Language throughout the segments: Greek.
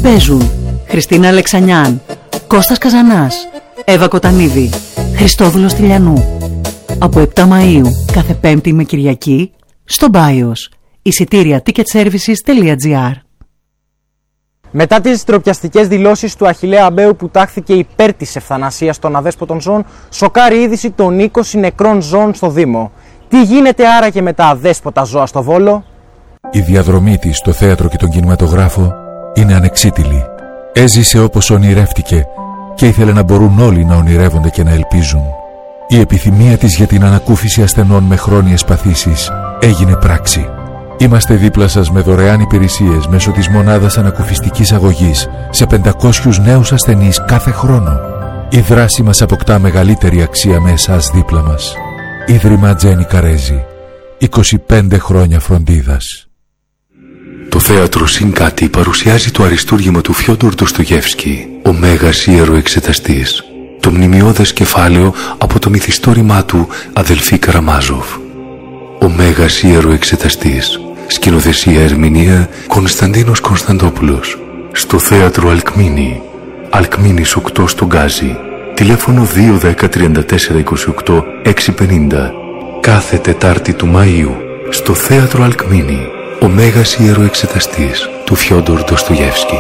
παίζουν Χριστίνα Αλεξανιάν, Κώστας Καζανάς, Εύα Κοτανίδη, Χριστόδουλος Τηλιανού. Από 7 Μαΐου κάθε Πέμπτη με Κυριακή στο Μπάιος. Εισιτήρια ticketservices.gr. Μετά τις ντροπιαστικές δηλώσεις του Αχιλλέα Αμπέου που τάχθηκε υπέρ της ευθανασίας των αδέσποτων ζώων, σοκάρει η είδηση των 20 νεκρών ζώων στο Δήμο. Τι γίνεται άραγε με τα αδέσποτα ζώα στο Βόλο? Η διαδρομή της στο θέατρο και τον κινηματογράφο είναι ανεξίτηλη. Έζησε όπως ονειρεύτηκε και ήθελε να μπορούν όλοι να ονειρεύονται και να ελπίζουν. Η επιθυμία της για την ανακούφιση ασθενών με χρόνιες παθήσεις έγινε πράξη. Είμαστε δίπλα σας με δωρεάν υπηρεσίες μέσω της μονάδας ανακουφιστικής αγωγής σε 500 νέους ασθενείς κάθε χρόνο. Η δράση μας αποκτά μεγαλύτερη αξία με εσάς δίπλα μας. Ίδρυμα Τζένι Καρέζη. 25 χρόνια φροντίδας. Το θέατρο Συνκάτι παρουσιάζει το αριστούργημα του Φιόντορ Ντοστογεύσκι, ο Μέγας Ιεροεξεταστής. Το μνημιώδες κεφάλαιο από το μυθιστόρημά του Αδελφοί Καραμάζοφ. Ο Μέγας Ιεροεξεταστής. Σκηνοθεσία ερμηνεία Κωνσταντίνος Κωνσταντόπουλος. Στο θέατρο Αλκμίνη. Αλκμίνης 8 στο Γκάζι. Τηλέφωνο 210 34 28 650. Κάθε Τετάρτη του Μαΐου στο θέατρο Αλκμίνη. Ο Μέγας Ιεροεξεταστής του Φιόντορ Ντοστογεύσκι.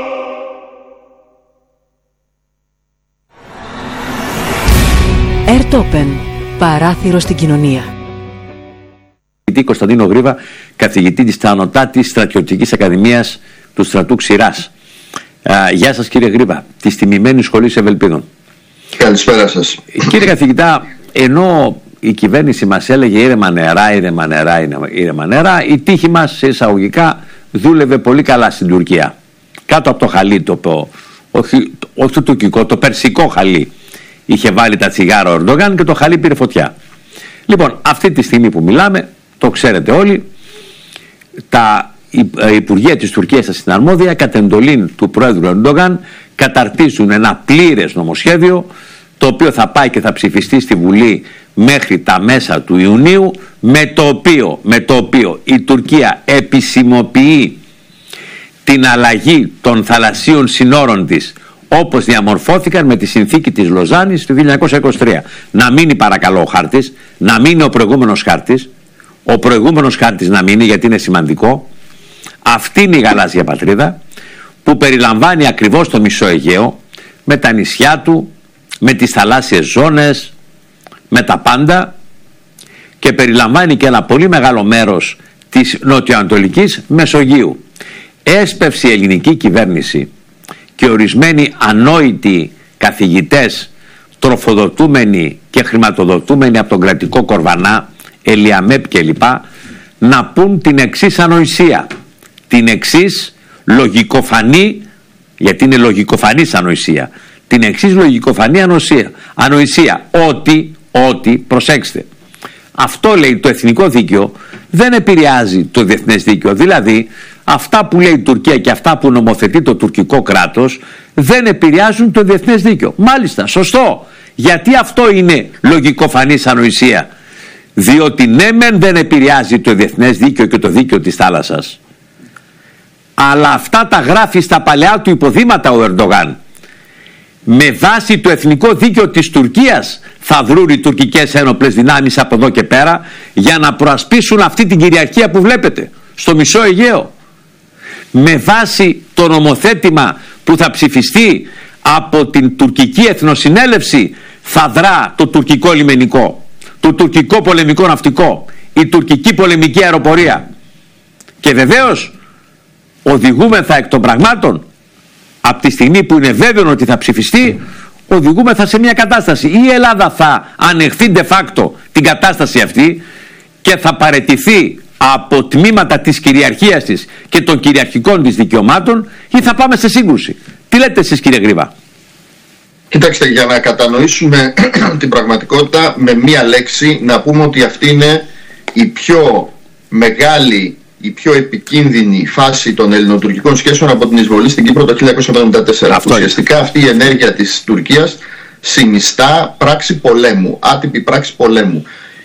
Ερτόπεν. Παράθυρο στην κοινωνία. Κωνσταντίνο Γρήβα, καθηγητή της Τανωτάτης Στρατιωτικής Ακαδημίας του Στρατού Ξηράς. Γεια σας κύριε Γρήβα, της τιμημένης σχολής Ευελπίδων. Καλησπέρα σας. Κύριε καθηγητά, ενώ η κυβέρνηση μας έλεγε ήρεμα νερά, η τύχη μας σε εισαγωγικά δούλευε πολύ καλά στην Τουρκία. Κάτω από το χαλί, όχι το τουρκικό, το περσικό χαλί, είχε βάλει τα τσιγάρα ο Ερντογάν και το χαλί πήρε φωτιά. Λοιπόν, αυτή τη στιγμή που μιλάμε, το ξέρετε όλοι, τα Υπουργεία της Τουρκίας στα συναρμόδια κατ' εντολή του Πρόεδρου Ερντογάν καταρτίζουν ένα πλήρες νομοσχέδιο, το οποίο θα πάει και θα ψηφιστεί στη Βουλή μέχρι τα μέσα του Ιουνίου, με το οποίο η Τουρκία επισημοποιεί την αλλαγή των θαλασσίων συνόρων της όπως διαμορφώθηκαν με τη συνθήκη της Λοζάνης του 1923. Να μείνει παρακαλώ ο χάρτης, να μείνει ο προηγούμενος χάρτης να μείνει, γιατί είναι σημαντικό. Αυτή είναι η γαλάζια πατρίδα που περιλαμβάνει ακριβώς το μισό Αιγαίο, με τα νησιά του, με τις θαλάσσιες ζώνες, με τα πάντα, και περιλαμβάνει και ένα πολύ μεγάλο μέρος της νοτιοανατολικής Μεσογείου. Έσπευσε η ελληνική κυβέρνηση και ορισμένοι ανόητοι καθηγητές, τροφοδοτούμενοι και χρηματοδοτούμενοι από τον κρατικό Κορβανά, Ελιαμέπ κλπ, να πούν την εξής ανοησία, την εξής λογικοφανή, γιατί είναι λογικοφανής ανοησία, την εξής λογικοφανή ανοησία, ότι, προσέξτε, αυτό λέει το εθνικό δίκαιο δεν επηρεάζει το διεθνές δίκαιο. Δηλαδή αυτά που λέει η Τουρκία και αυτά που νομοθετεί το τουρκικό κράτος δεν επηρεάζουν το διεθνές δίκαιο. Μάλιστα, σωστό. Γιατί αυτό είναι λογικοφανής ανοησία? Διότι ναι μεν δεν επηρεάζει το διεθνές δίκαιο και το δίκαιο της θάλασσας, αλλά αυτά τα γράφει στα παλαιά του υποδήματα ο Ερντογάν. Με βάση το εθνικό δίκαιο της Τουρκίας θα δρουν οι τουρκικές ένοπλες δυνάμεις από εδώ και πέρα για να προασπίσουν αυτή την κυριαρχία που βλέπετε στο μισό Αιγαίο. Με βάση το νομοθέτημα που θα ψηφιστεί από την τουρκική εθνοσυνέλευση θα δρά το τουρκικό λιμενικό, το τουρκικό πολεμικό ναυτικό, η τουρκική πολεμική αεροπορία. Και βεβαίως οδηγούμεθα εκ των πραγμάτων, από τη στιγμή που είναι βέβαιο ότι θα ψηφιστεί, οδηγούμεθα σε μια κατάσταση. Η Ελλάδα θα ανεχθεί de facto την κατάσταση αυτή και θα παραιτηθεί από τμήματα της κυριαρχίας της και των κυριαρχικών της δικαιωμάτων, ή θα πάμε σε σύγκρουση. Τι λέτε εσείς κύριε Γρήβα? Κοιτάξτε, για να κατανοήσουμε την πραγματικότητα με μία λέξη, να πούμε ότι αυτή είναι η πιο μεγάλη, η πιο επικίνδυνη φάση των ελληνοτουρκικών σχέσεων από την εισβολή στην Κύπρο το 1974. Ουσιαστικά αυτή η ενέργεια της Τουρκίας συνιστά πράξη πολέμου, άτυπη πράξη πολέμου.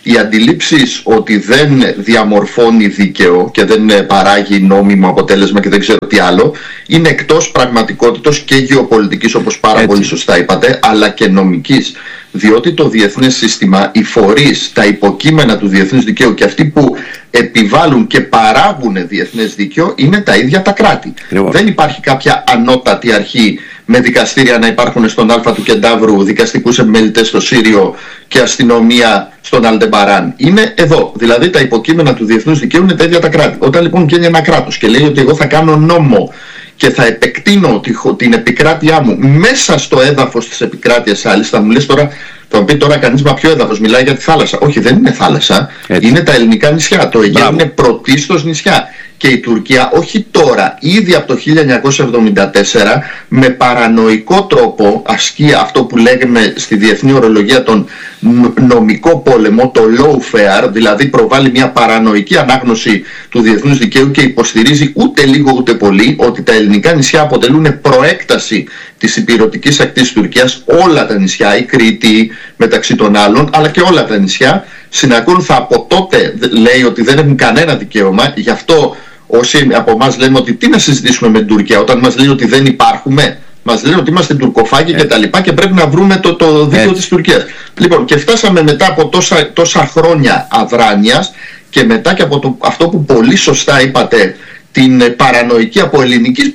οι αντιλήψεις ότι δεν διαμορφώνει δίκαιο και δεν παράγει νόμιμο αποτέλεσμα και δεν ξέρω τι άλλο, είναι εκτός πραγματικότητος και γεωπολιτικής, όπως πάρα πολύ σωστά είπατε, αλλά και νομικής. Διότι το διεθνές σύστημα, οι φορείς, τα υποκείμενα του διεθνούς δικαίου και αυτοί που επιβάλλουν και παράγουν διεθνές δίκαιο είναι τα ίδια τα κράτη. Δεν υπάρχει κάποια ανώτατη αρχή με δικαστήρια να υπάρχουν στον Α του Κεντάβρου, δικαστικούς επιμελητές στο Σύριο και αστυνομία στον Αλντεμπαράν. Είναι εδώ. Δηλαδή τα υποκείμενα του διεθνούς δικαίου είναι τα ίδια τα κράτη. Όταν λοιπόν βγαίνει ένα κράτος και λέει ότι εγώ θα κάνω νόμο και θα επεκτείνω την επικράτειά μου μέσα στο έδαφος της επικράτειας άλλης, θα μου λες τώρα, θα μου πει τώρα κανείς, μα ποιο έδαφος, μιλάει για τη θάλασσα. Όχι, δεν είναι θάλασσα, είναι τα ελληνικά νησιά. Το Αιγαίο είναι πρωτίστως νησιά. Και η Τουρκία όχι τώρα, ήδη από το 1974 με παρανοϊκό τρόπο ασκεί αυτό που λέγουμε στη διεθνή ορολογία τον νομικό πόλεμο, το lawfare, δηλαδή προβάλλει μια παρανοϊκή ανάγνωση του διεθνούς δικαίου και υποστηρίζει ούτε λίγο ούτε πολύ ότι τα ελληνικά νησιά αποτελούν προέκταση της ηπειρωτικής ακτής της Τουρκίας. Όλα τα νησιά, η Κρήτη μεταξύ των άλλων, αλλά και όλα τα νησιά συνακολουθούν από τότε, λέει, ότι δεν έχουν κανένα δικαίωμα. Γι' αυτό όσοι από εμάς λέμε ότι τι να συζητήσουμε με την Τουρκία, όταν μας λέει ότι δεν υπάρχουμε, μας λένε ότι είμαστε τουρκοφάγοι και τα λοιπά και πρέπει να βρούμε το δίκαιο της Τουρκίας. Λοιπόν, και φτάσαμε μετά από τόσα χρόνια αδράνειας και μετά και από αυτό που πολύ σωστά είπατε, την παρανοϊκή από ελληνικής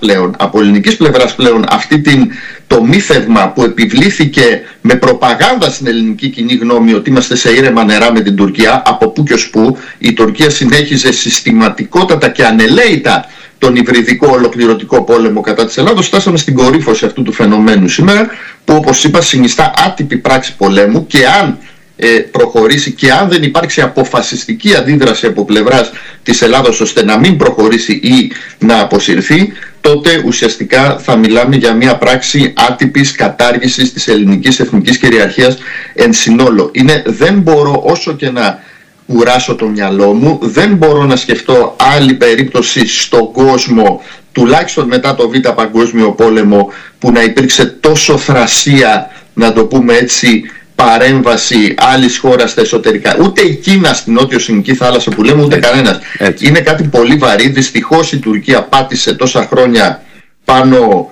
πλευράς πλέον αυτή το μύθευμα που επιβλήθηκε με προπαγάνδα στην ελληνική κοινή γνώμη ότι είμαστε σε ήρεμα νερά με την Τουρκία, από πού και ως πού η Τουρκία συνέχιζε συστηματικότατα και ανελαίητα τον υβριδικό ολοκληρωτικό πόλεμο κατά της Ελλάδος. Φτάσαμε στην κορύφωση αυτού του φαινομένου σήμερα, που όπως είπα συνιστά άτυπη πράξη πολέμου, και αν προχωρήσει και αν δεν υπάρξει αποφασιστική αντίδραση από πλευράς της Ελλάδος ώστε να μην προχωρήσει ή να αποσυρθεί, τότε ουσιαστικά θα μιλάμε για μια πράξη άτυπης κατάργησης της ελληνικής εθνικής κυριαρχίας εν συνόλο. Δεν μπορώ, όσο και να κουράσω το μυαλό μου, δεν μπορώ να σκεφτώ άλλη περίπτωση στον κόσμο, τουλάχιστον μετά το Β' Παγκόσμιο Πόλεμο, που να υπήρξε τόσο θρασία, να το πούμε έτσι, παρέμβαση άλλης χώρας στα εσωτερικά. Ούτε η Κίνα στην νότιο-Συνική θάλασσα που λέμε, ούτε κανένας. Είναι κάτι πολύ βαρύ. Δυστυχώς η Τουρκία πάτησε τόσα χρόνια πάνω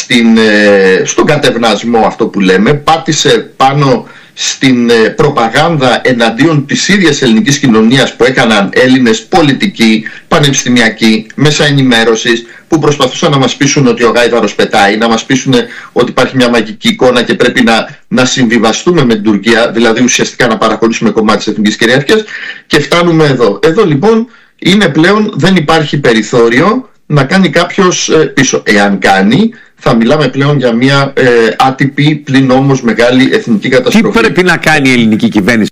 στον κατευνασμό, αυτό που λέμε, πάτησε πάνω στην προπαγάνδα εναντίον της ίδιας ελληνικής κοινωνίας που έκαναν Έλληνες πολιτικοί, πανεπιστημιακοί, μέσα ενημέρωσης, που προσπαθούσαν να μας πείσουν ότι ο γάιδαρος πετάει, να μας πείσουν ότι υπάρχει μια μαγική εικόνα και πρέπει να συμβιβαστούμε με την Τουρκία, δηλαδή ουσιαστικά να παραχωρήσουμε κομμάτι της εθνικής κυριαρχίας, και φτάνουμε εδώ. Εδώ λοιπόν είναι πλέον, δεν υπάρχει περιθώριο να κάνει κάποιος πίσω. Εάν κάνει, θα μιλάμε πλέον για μια άτυπη, πλην όμως μεγάλη εθνική καταστροφή. Τι πρέπει να κάνει η ελληνική κυβέρνηση?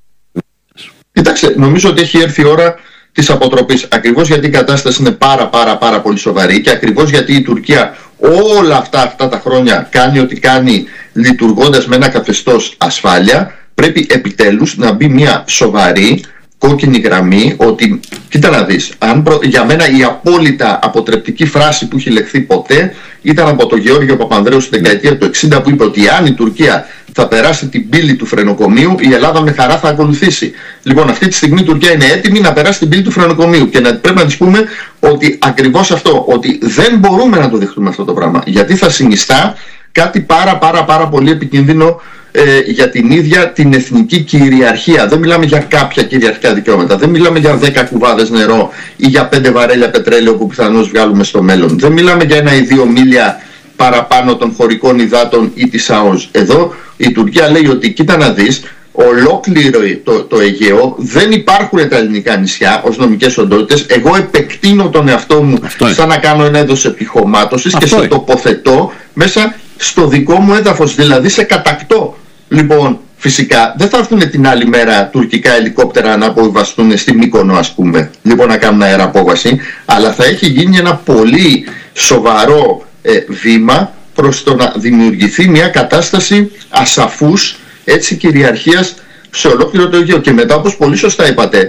Κοιτάξτε, νομίζω ότι έχει έρθει η ώρα της αποτροπής. Ακριβώς γιατί η κατάσταση είναι πάρα πολύ σοβαρή και ακριβώς γιατί η Τουρκία όλα αυτά τα χρόνια κάνει ό,τι κάνει, λειτουργώντας με ένα καθεστώς ασφάλεια, πρέπει επιτέλους να μπει μια σοβαρή κόκκινη γραμμή, ότι κοίτα να δεις, για μένα η απόλυτα αποτρεπτική φράση που έχει λεχθεί ποτέ ήταν από τον Γεώργιο Παπανδρέου στη δεκαετία του 60, που είπε ότι αν η Τουρκία θα περάσει την πύλη του φρενοκομείου, η Ελλάδα με χαρά θα ακολουθήσει. Λοιπόν, αυτή τη στιγμή η Τουρκία είναι έτοιμη να περάσει την πύλη του φρενοκομείου και πρέπει να της πούμε ότι ακριβώς αυτό, ότι δεν μπορούμε να το δεχτούμε αυτό το πράγμα, γιατί θα συνιστά κάτι πάρα πολύ επικίνδυνο για την ίδια την εθνική κυριαρχία. Δεν μιλάμε για κάποια κυριαρχικά δικαιώματα, δεν μιλάμε για 10 κουβάδες νερό ή για 5 βαρέλια πετρέλαιο που πιθανώς βγάλουμε στο μέλλον, δεν μιλάμε για 1 ή 2 μίλια παραπάνω των χωρικών υδάτων ή της ΑΟΣ. Εδώ η Τουρκία λέει ότι κοίτα να δεις, ολόκληρο το Αιγαίο, δεν υπάρχουν τα ελληνικά νησιά ως νομικές οντότητες, εγώ επεκτείνω τον εαυτό μου σαν να κάνω ένα είδος επιχωμάτωσης και σε τοποθετώ μέσα στο δικό μου έδαφος, δηλαδή σε κατακτώ. Λοιπόν, φυσικά δεν θα έρθουν την άλλη μέρα τουρκικά ελικόπτερα να αποβιβαστούν στη Μύκονο, ας πούμε, λοιπόν, να κάνουν αεραπόβαση, αλλά θα έχει γίνει ένα πολύ σοβαρό βήμα προς το να δημιουργηθεί μια κατάσταση ασαφούς κυριαρχίας σε ολόκληρο το Αιγαίο. Και μετά, όπως πολύ σωστά είπατε,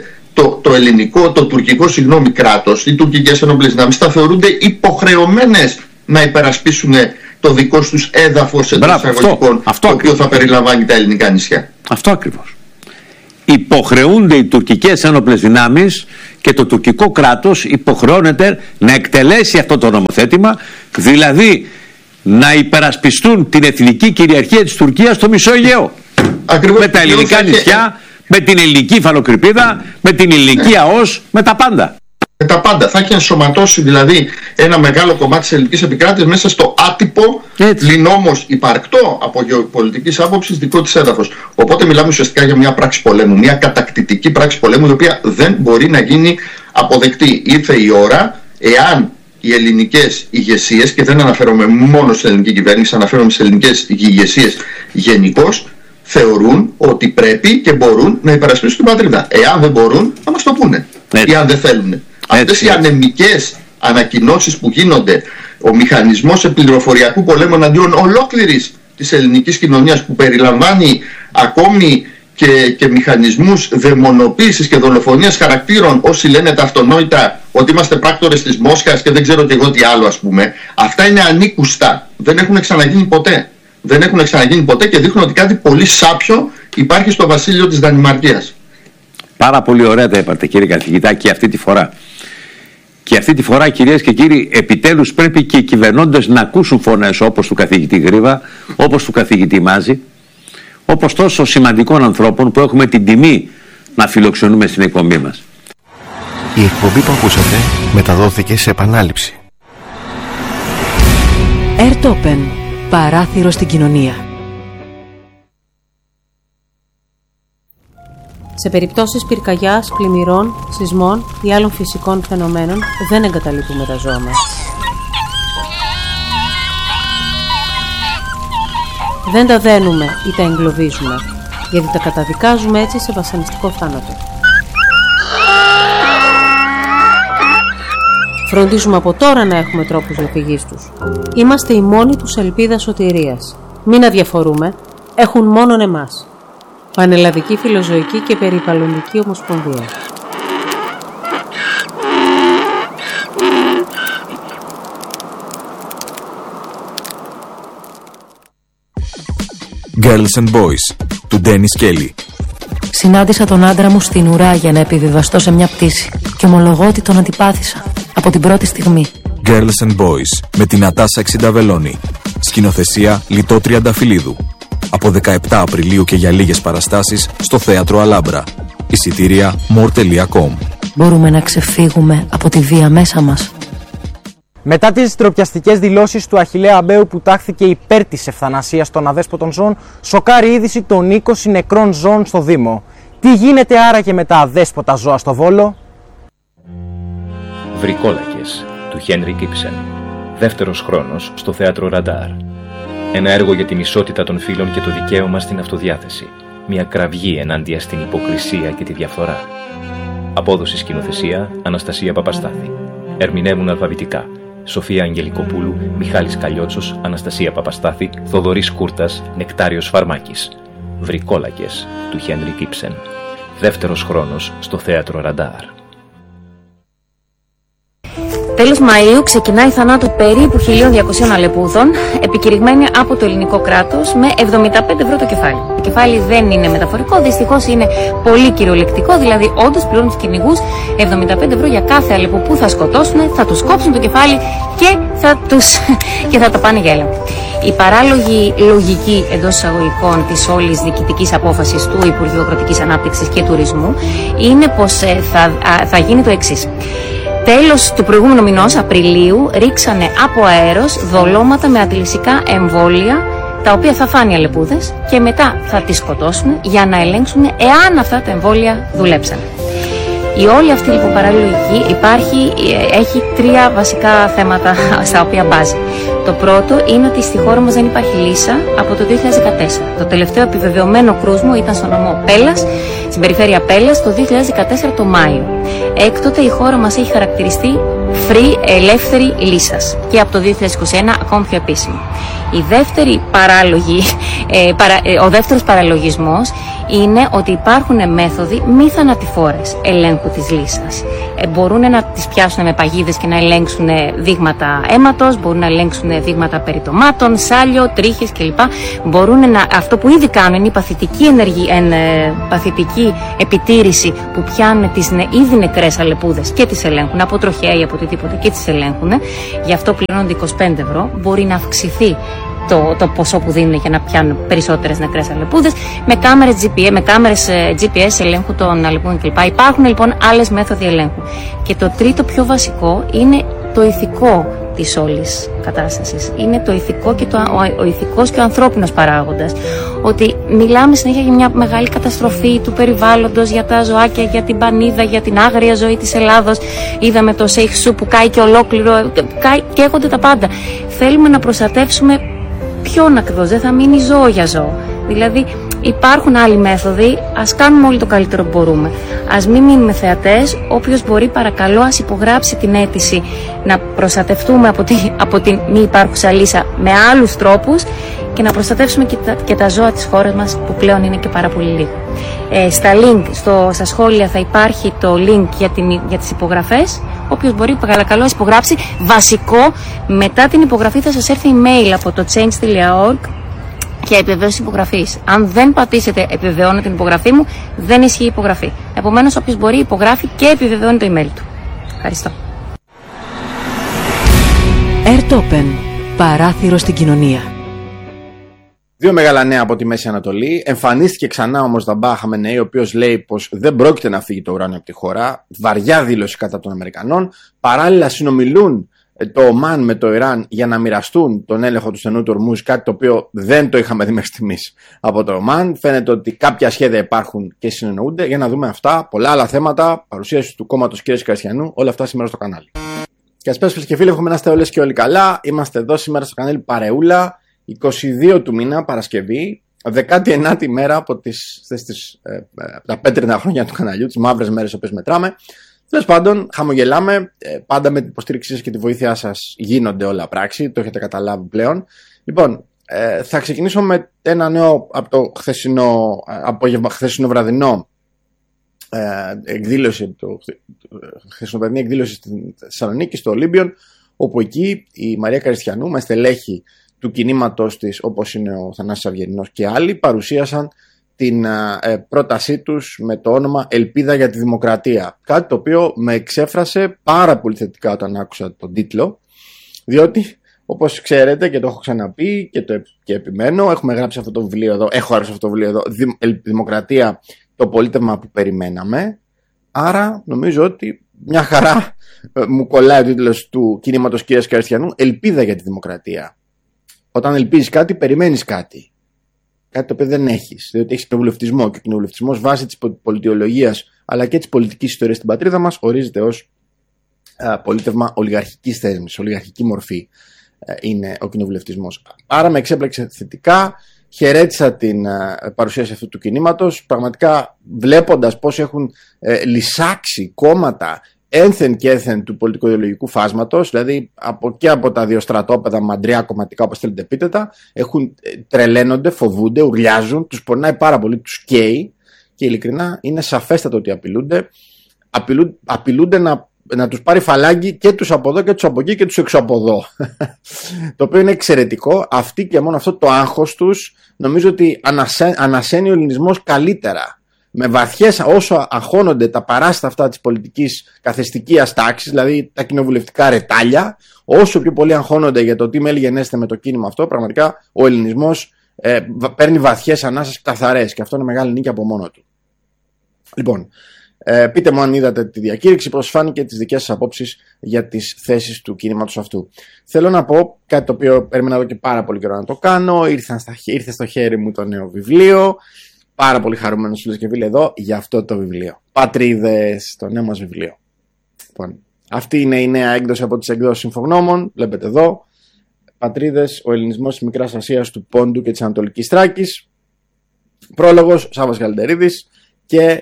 το τουρκικό κράτος, οι τουρκικές ενόπλες δυνάμεις θα θεωρούνται υποχρεωμένες να υπερασπίσουν το δικό τους έδαφος εντός εισαγωγικών, το οποίο θα περιλαμβάνει τα ελληνικά νησιά. Αυτό ακριβώς. υποχρεούνται οι τουρκικές ένοπλες δυνάμεις και το τουρκικό κράτος υποχρεώνεται να εκτελέσει αυτό το νομοθέτημα, δηλαδή να υπερασπιστούν την εθνική κυριαρχία της Τουρκίας στο Μισό Αιγαίο. Ακριβώς, με τα ελληνικά νησιά, με την ελληνική υφαλοκρηπίδα, με την ελληνική ΑΟΣ, με τα πάντα. Με τα πάντα. Θα έχει ενσωματώσει δηλαδή ένα μεγάλο κομμάτι της ελληνικής επικράτειας μέσα στο άτυπο, πλην όμως υπαρκτό από γεωπολιτικής άποψης δικό της έδαφος. Οπότε μιλάμε ουσιαστικά για μια πράξη πολέμου, μια κατακτητική πράξη πολέμου, η οποία δεν μπορεί να γίνει αποδεκτή. Ήρθε η ώρα, εάν οι ελληνικές ηγεσίες, και δεν αναφέρομαι μόνο στην ελληνική κυβέρνηση, αναφέρομαι στις ελληνικές ηγεσίες γενικώς, θεωρούν ότι πρέπει και μπορούν να υπερασπίσουν την πατρίδα. Εάν δεν μπορούν, να μας το πούνε. Ή αν δεν θέλουν. Αυτές οι ανεμικές ανακοινώσεις που γίνονται, ο μηχανισμός επιληροφοριακού πολέμου εναντίον ολόκληρης της ελληνικής κοινωνίας, που περιλαμβάνει ακόμη και μηχανισμούς δαιμονοποίησης και δολοφονίας χαρακτήρων, όσοι λένε τα αυτονόητα ότι είμαστε πράκτορες της Μόσχας και δεν ξέρω και εγώ τι άλλο, ας πούμε, αυτά είναι ανήκουστα. Δεν έχουν ξαναγίνει ποτέ. Δεν έχουν ξαναγίνει ποτέ και δείχνουν ότι κάτι πολύ σάπιο υπάρχει στο βασίλειο της Δανημαρκίας. Πάρα πολύ ωραία τα είπατε, κύριε καθηγητά, και αυτή τη φορά. Και αυτή τη φορά, κυρίες και κύριοι, επιτέλους πρέπει και οι κυβερνώντες να ακούσουν φωνές όπως του καθηγητή Γρίβα, όπως του καθηγητή Μάζη, όπως τόσο σημαντικών ανθρώπων που έχουμε την τιμή να φιλοξενούμε στην εκπομπή μας. Η εκπομπή που ακούσατε μεταδόθηκε σε επανάληψη. Airtopen. Παράθυρο στην κοινωνία. Σε περιπτώσεις πυρκαγιάς, πλημμυρών, σεισμών ή άλλων φυσικών φαινομένων δεν εγκαταλείπουμε τα ζώα μας. Δεν τα δένουμε ή τα εγκλωβίζουμε, γιατί τα καταδικάζουμε έτσι σε βασανιστικό θάνατο. Φροντίζουμε από τώρα να έχουμε τρόπους διαφυγής τους. Είμαστε η μόνη τους ελπίδα σωτηρίας. Μην αδιαφορούμε, έχουν μόνον εμάς. Πανελλαδική Φιλοζωική και Περιβαλλοντική Ομοσπονδία. Girls and Boys, του Ντένις Κέλλη. Συνάντησα τον άντρα μου στην ουρά για να επιβιβαστώ σε μια πτήση και ομολογώ ότι τον αντιπάθησα από την πρώτη στιγμή. Girls and Boys, με την Νατάσα Εξινταβελώνη. Σκηνοθεσία Λιτό Τριανταφυλλίδου. Από 17 Απριλίου και για λίγες παραστάσεις στο Θέατρο Αλάμπρα. Εισιτήρια more.com. Μπορούμε να ξεφύγουμε από τη βία μέσα μας. Μετά τις ντροπιαστικές δηλώσεις του Αχιλλέα Αμπαίου που τάχθηκε υπέρ της ευθανασίας των αδέσποτων ζώων, σοκάρει είδηση των 20 νεκρών ζώων στο Δήμο. Τι γίνεται άραγε με τα αδέσποτα ζώα στο Βόλο? Βρικόλακες, του Χένρικ Ήψεν. Δεύτερος χρόνος στο Θέατρο Ραντάρ. Ένα έργο για την ισότητα των φύλων και το δικαίωμα στην αυτοδιάθεση. Μια κραυγή ενάντια στην υποκρισία και τη διαφθορά. Απόδοση σκηνοθεσία Αναστασία Παπαστάθη. Ερμηνεύουν αλφαβητικά Σοφία Αγγελικοπούλου, Μιχάλης Καλλιότσος, Αναστασία Παπαστάθη, Θοδωρής Κούρτας, Νεκτάριος Φαρμάκης. Βρικόλακες, του Χένρικ Ήψεν. Δεύτερος χρόνος στο Θέατρο Ραντάρ. Τέλος Μαΐου ξεκινάει η θανάτου περίπου 1.200 αλεπούδων, επικηρυγμένη από το ελληνικό κράτος με 75 ευρώ το κεφάλι. Το κεφάλι δεν είναι μεταφορικό, δυστυχώς είναι πολύ κυριολεκτικό, δηλαδή όντως πληρώνουν τους κυνηγούς 75 ευρώ για κάθε αλεπού που θα σκοτώσουν, θα τους κόψουν το κεφάλι και θα τα πάνε για έλεγχο. Η παράλογη λογική εντός εισαγωγικών της όλης διοικητικής απόφασης του Υπουργείου Αγροτικής Ανάπτυξης και Τουρισμού είναι πως θα γίνει το εξής. Τέλος του προηγούμενου μηνός, Απριλίου, ρίξανε από αέρος δολώματα με αντιλυσικά εμβόλια, τα οποία θα φάνε οι αλεπούδες και μετά θα τις σκοτώσουν για να ελέγξουν εάν αυτά τα εμβόλια δουλέψαν. Η όλη αυτή λοιπόν παραλογική έχει τρία βασικά θέματα στα οποία μπάζει. Το πρώτο είναι ότι στη χώρα μας δεν υπάρχει λύσα από το 2014. Το τελευταίο επιβεβαιωμένο κρούσμο ήταν στο νομό Πέλλας, στην περιφέρεια Πέλλας, το 2014 το Μάιο. Έκτοτε η χώρα μας έχει χαρακτηριστεί free, ελεύθερη λύσας και από το 2021 ακόμη πιο επίσημη. Ο δεύτερος παραλογισμός είναι ότι υπάρχουν μέθοδοι μη θανατηφόρες ελέγχου της λύσας. Μπορούν να τις πιάσουν με παγίδες και να ελέγξουν δείγματα αίματος, μπορούν να ελέγξουν δείγματα περιτομάτων, σάλιο, τρίχες κλπ. Αυτό που ήδη κάνουν είναι η παθητική αστυνομική επιτήρηση που πιάνουν τις ήδη νεκρές αλεπούδες και τις ελέγχουν, από τροχέα ή από οτιδήποτε και τις ελέγχουν. Γι' αυτό πληρώνονται 25 ευρώ. Μπορεί να αυξηθεί το ποσό που δίνουν για να πιάνουν περισσότερες νεκρές αλεπούδες, με κάμερες GPS ελέγχου των αλεπούδων κλπ. Υπάρχουν λοιπόν άλλες μέθοδοι ελέγχου. Και το τρίτο πιο βασικό είναι το ηθικό της όλης κατάστασης. Είναι το ηθικό και ο ηθικός και ο ανθρώπινος παράγοντας. Ότι μιλάμε συνέχεια για μια μεγάλη καταστροφή του περιβάλλοντος, για τα ζωάκια, για την πανίδα, για την άγρια ζωή της Ελλάδος. Είδαμε το Σέιχσου που κάει και ολόκληρο, καίγονται τα πάντα. Θέλουμε να προστατεύσουμε ποιον ακριβώς, δεν θα μείνει ζώο για ζώο. Δηλαδή υπάρχουν άλλοι μέθοδοι, ας κάνουμε όλοι το καλύτερο που μπορούμε. Ας μην μείνουμε θεατές, όποιος μπορεί παρακαλώ ας υπογράψει την αίτηση να προστατευτούμε από την μη υπάρχουσα λύσα με άλλους τρόπους και να προστατεύσουμε και τα ζώα της χώρας μας που πλέον είναι και πάρα πολύ λίγο. Στα σχόλια θα υπάρχει το link για τις υπογραφές. Όποιος μπορεί παρακαλώ υπογράψει. Βασικό, μετά την υπογραφή θα σας έρθει email από το change.org και επιβεβαίωση υπογραφής. Αν δεν πατήσετε επιβεβαιώνω την υπογραφή μου, δεν ισχύει η υπογραφή. Επομένως, όποιος μπορεί υπογράφει και επιβεβαιώνει το email του. Ευχαριστώ. Airtopen. Παράθυρο στην κοινωνία. Δύο μεγάλα νέα από τη Μέση Ανατολή. Εμφανίστηκε ξανά όμως Δαμπά Χαμενεή, ο οποίος λέει πως δεν πρόκειται να φύγει το ουράνιο από τη χώρα. Βαριά δήλωση κατά των Αμερικανών. Παράλληλα συνομιλούν το Ομάν με το Ιράν για να μοιραστούν τον έλεγχο του στενού του Ορμούζ, κάτι το οποίο δεν το είχαμε δει μέχρι στιγμής από το Ομάν. Φαίνεται ότι κάποια σχέδια υπάρχουν και συνεννοούνται. Για να δούμε αυτά, πολλά άλλα θέματα, παρουσίαση του κόμματος κ. Καριστιανού, όλα αυτά σήμερα στο κανάλι. Και ας πες φίλες και φίλοι, εύχομαι να είστε όλες και όλοι καλά. Είμαστε εδώ σήμερα στο κανάλι Παρεούλα, 22 του μήνα, Παρασκευή, 19η μέρα από τα πέτρινα χρόνια του καναλιού, τις μαύρες μέρες οποίες μετράμε. Τέλος πάντων, χαμογελάμε. Πάντα με την υποστήριξή σας και τη βοήθειά σας γίνονται όλα πράξη. Το έχετε καταλάβει πλέον. Λοιπόν, θα ξεκινήσω με ένα νέο από το χθεσινό απόγευμα, χθεσινό βραδινό εκδήλωση, χθεσινοβραδινή εκδήλωση στη Θεσσαλονίκη, στο Ολύμπιον, όπου εκεί η Μαρία Καριστιανού με στελέχη του κινήματος της, όπως είναι ο Θανάσης Αυγερινός και άλλοι, παρουσίασαν την πρότασή τους με το όνομα Ελπίδα για τη Δημοκρατία. Κάτι το οποίο με εξέφρασε πάρα πολύ θετικά όταν άκουσα τον τίτλο, διότι όπως ξέρετε και το έχω ξαναπεί και επιμένω, έχουμε γράψει αυτό το βιβλίο εδώ, έχω γράψει αυτό το βιβλίο εδώ, Δημοκρατία, το πολίτευμα που περιμέναμε. Άρα νομίζω ότι μια χαρά μου κολλάει ο τίτλος του κινήματος κ. Καριστιανού, Ελπίδα για τη Δημοκρατία. Όταν ελπίζεις κάτι, περιμένεις κάτι. Κάτι το οποίο δεν έχεις. Διότι έχεις κοινοβουλευτισμό και ο κοινοβουλευτισμός βάσει της πολιτιολογίας αλλά και της πολιτικής ιστορίας στην πατρίδα μας ορίζεται ως πολίτευμα ολιγαρχικής θέσμης, ολιγαρχική μορφή είναι ο κοινοβουλευτισμός. Άρα με εξέπλεξε θετικά. Χαιρέτησα την παρουσίαση αυτού του κινήματος. Πραγματικά βλέποντας πώς έχουν λυσάξει κόμματα ένθεν και ένθεν του πολιτικο-ιδεολογικού φάσματος, δηλαδή και από τα δύο στρατόπεδα μαντριά κομματικά, όπως θέλετε επίτετα, τρελαίνονται, φοβούνται, ουρλιάζουν, τους πονάει πάρα πολύ, τους καίει και ειλικρινά είναι σαφέστατο ότι απειλούνται να τους πάρει φαλάγγι και τους από εδώ και τους από εκεί και τους έξω από εδώ. Το οποίο είναι εξαιρετικό. Αυτοί και μόνο αυτό το άγχος τους νομίζω ότι ανασένει ο ελληνισμός καλύτερα. Με βαθιές, όσο αγχώνονται τα παράστα αυτά της πολιτικής καθεστικίας τάξης, δηλαδή τα κοινοβουλευτικά ρετάλια, όσο πιο πολύ αγχώνονται για το τι μέλη γενέστε με το κίνημα αυτό, πραγματικά ο ελληνισμός παίρνει βαθιές ανάσες καθαρές και αυτό είναι μεγάλη νίκη από μόνο του. Λοιπόν, πείτε μου αν είδατε τη διακήρυξη, πώς φάνηκε τις δικές σας απόψεις για τις θέσεις του κινήματος αυτού. Θέλω να πω κάτι το οποίο περίμενα εδώ και πάρα πολύ καιρό να το κάνω. Ήρθε στο χέρι μου το νέο βιβλίο. Πάρα πολύ χαρούμενος φίλος και φίλοι εδώ για αυτό το βιβλίο. Πατρίδες, το νέο μας βιβλίο. Λοιπόν, αυτή είναι η νέα έκδοση από τις εκδόσεις Συμφογνώμων. Βλέπετε εδώ. Πατρίδες, ο ελληνισμός της Μικράς Ασίας, του Πόντου και της Ανατολικής Θράκης. Πρόλογος, Σάββας Καλντερίδης. Και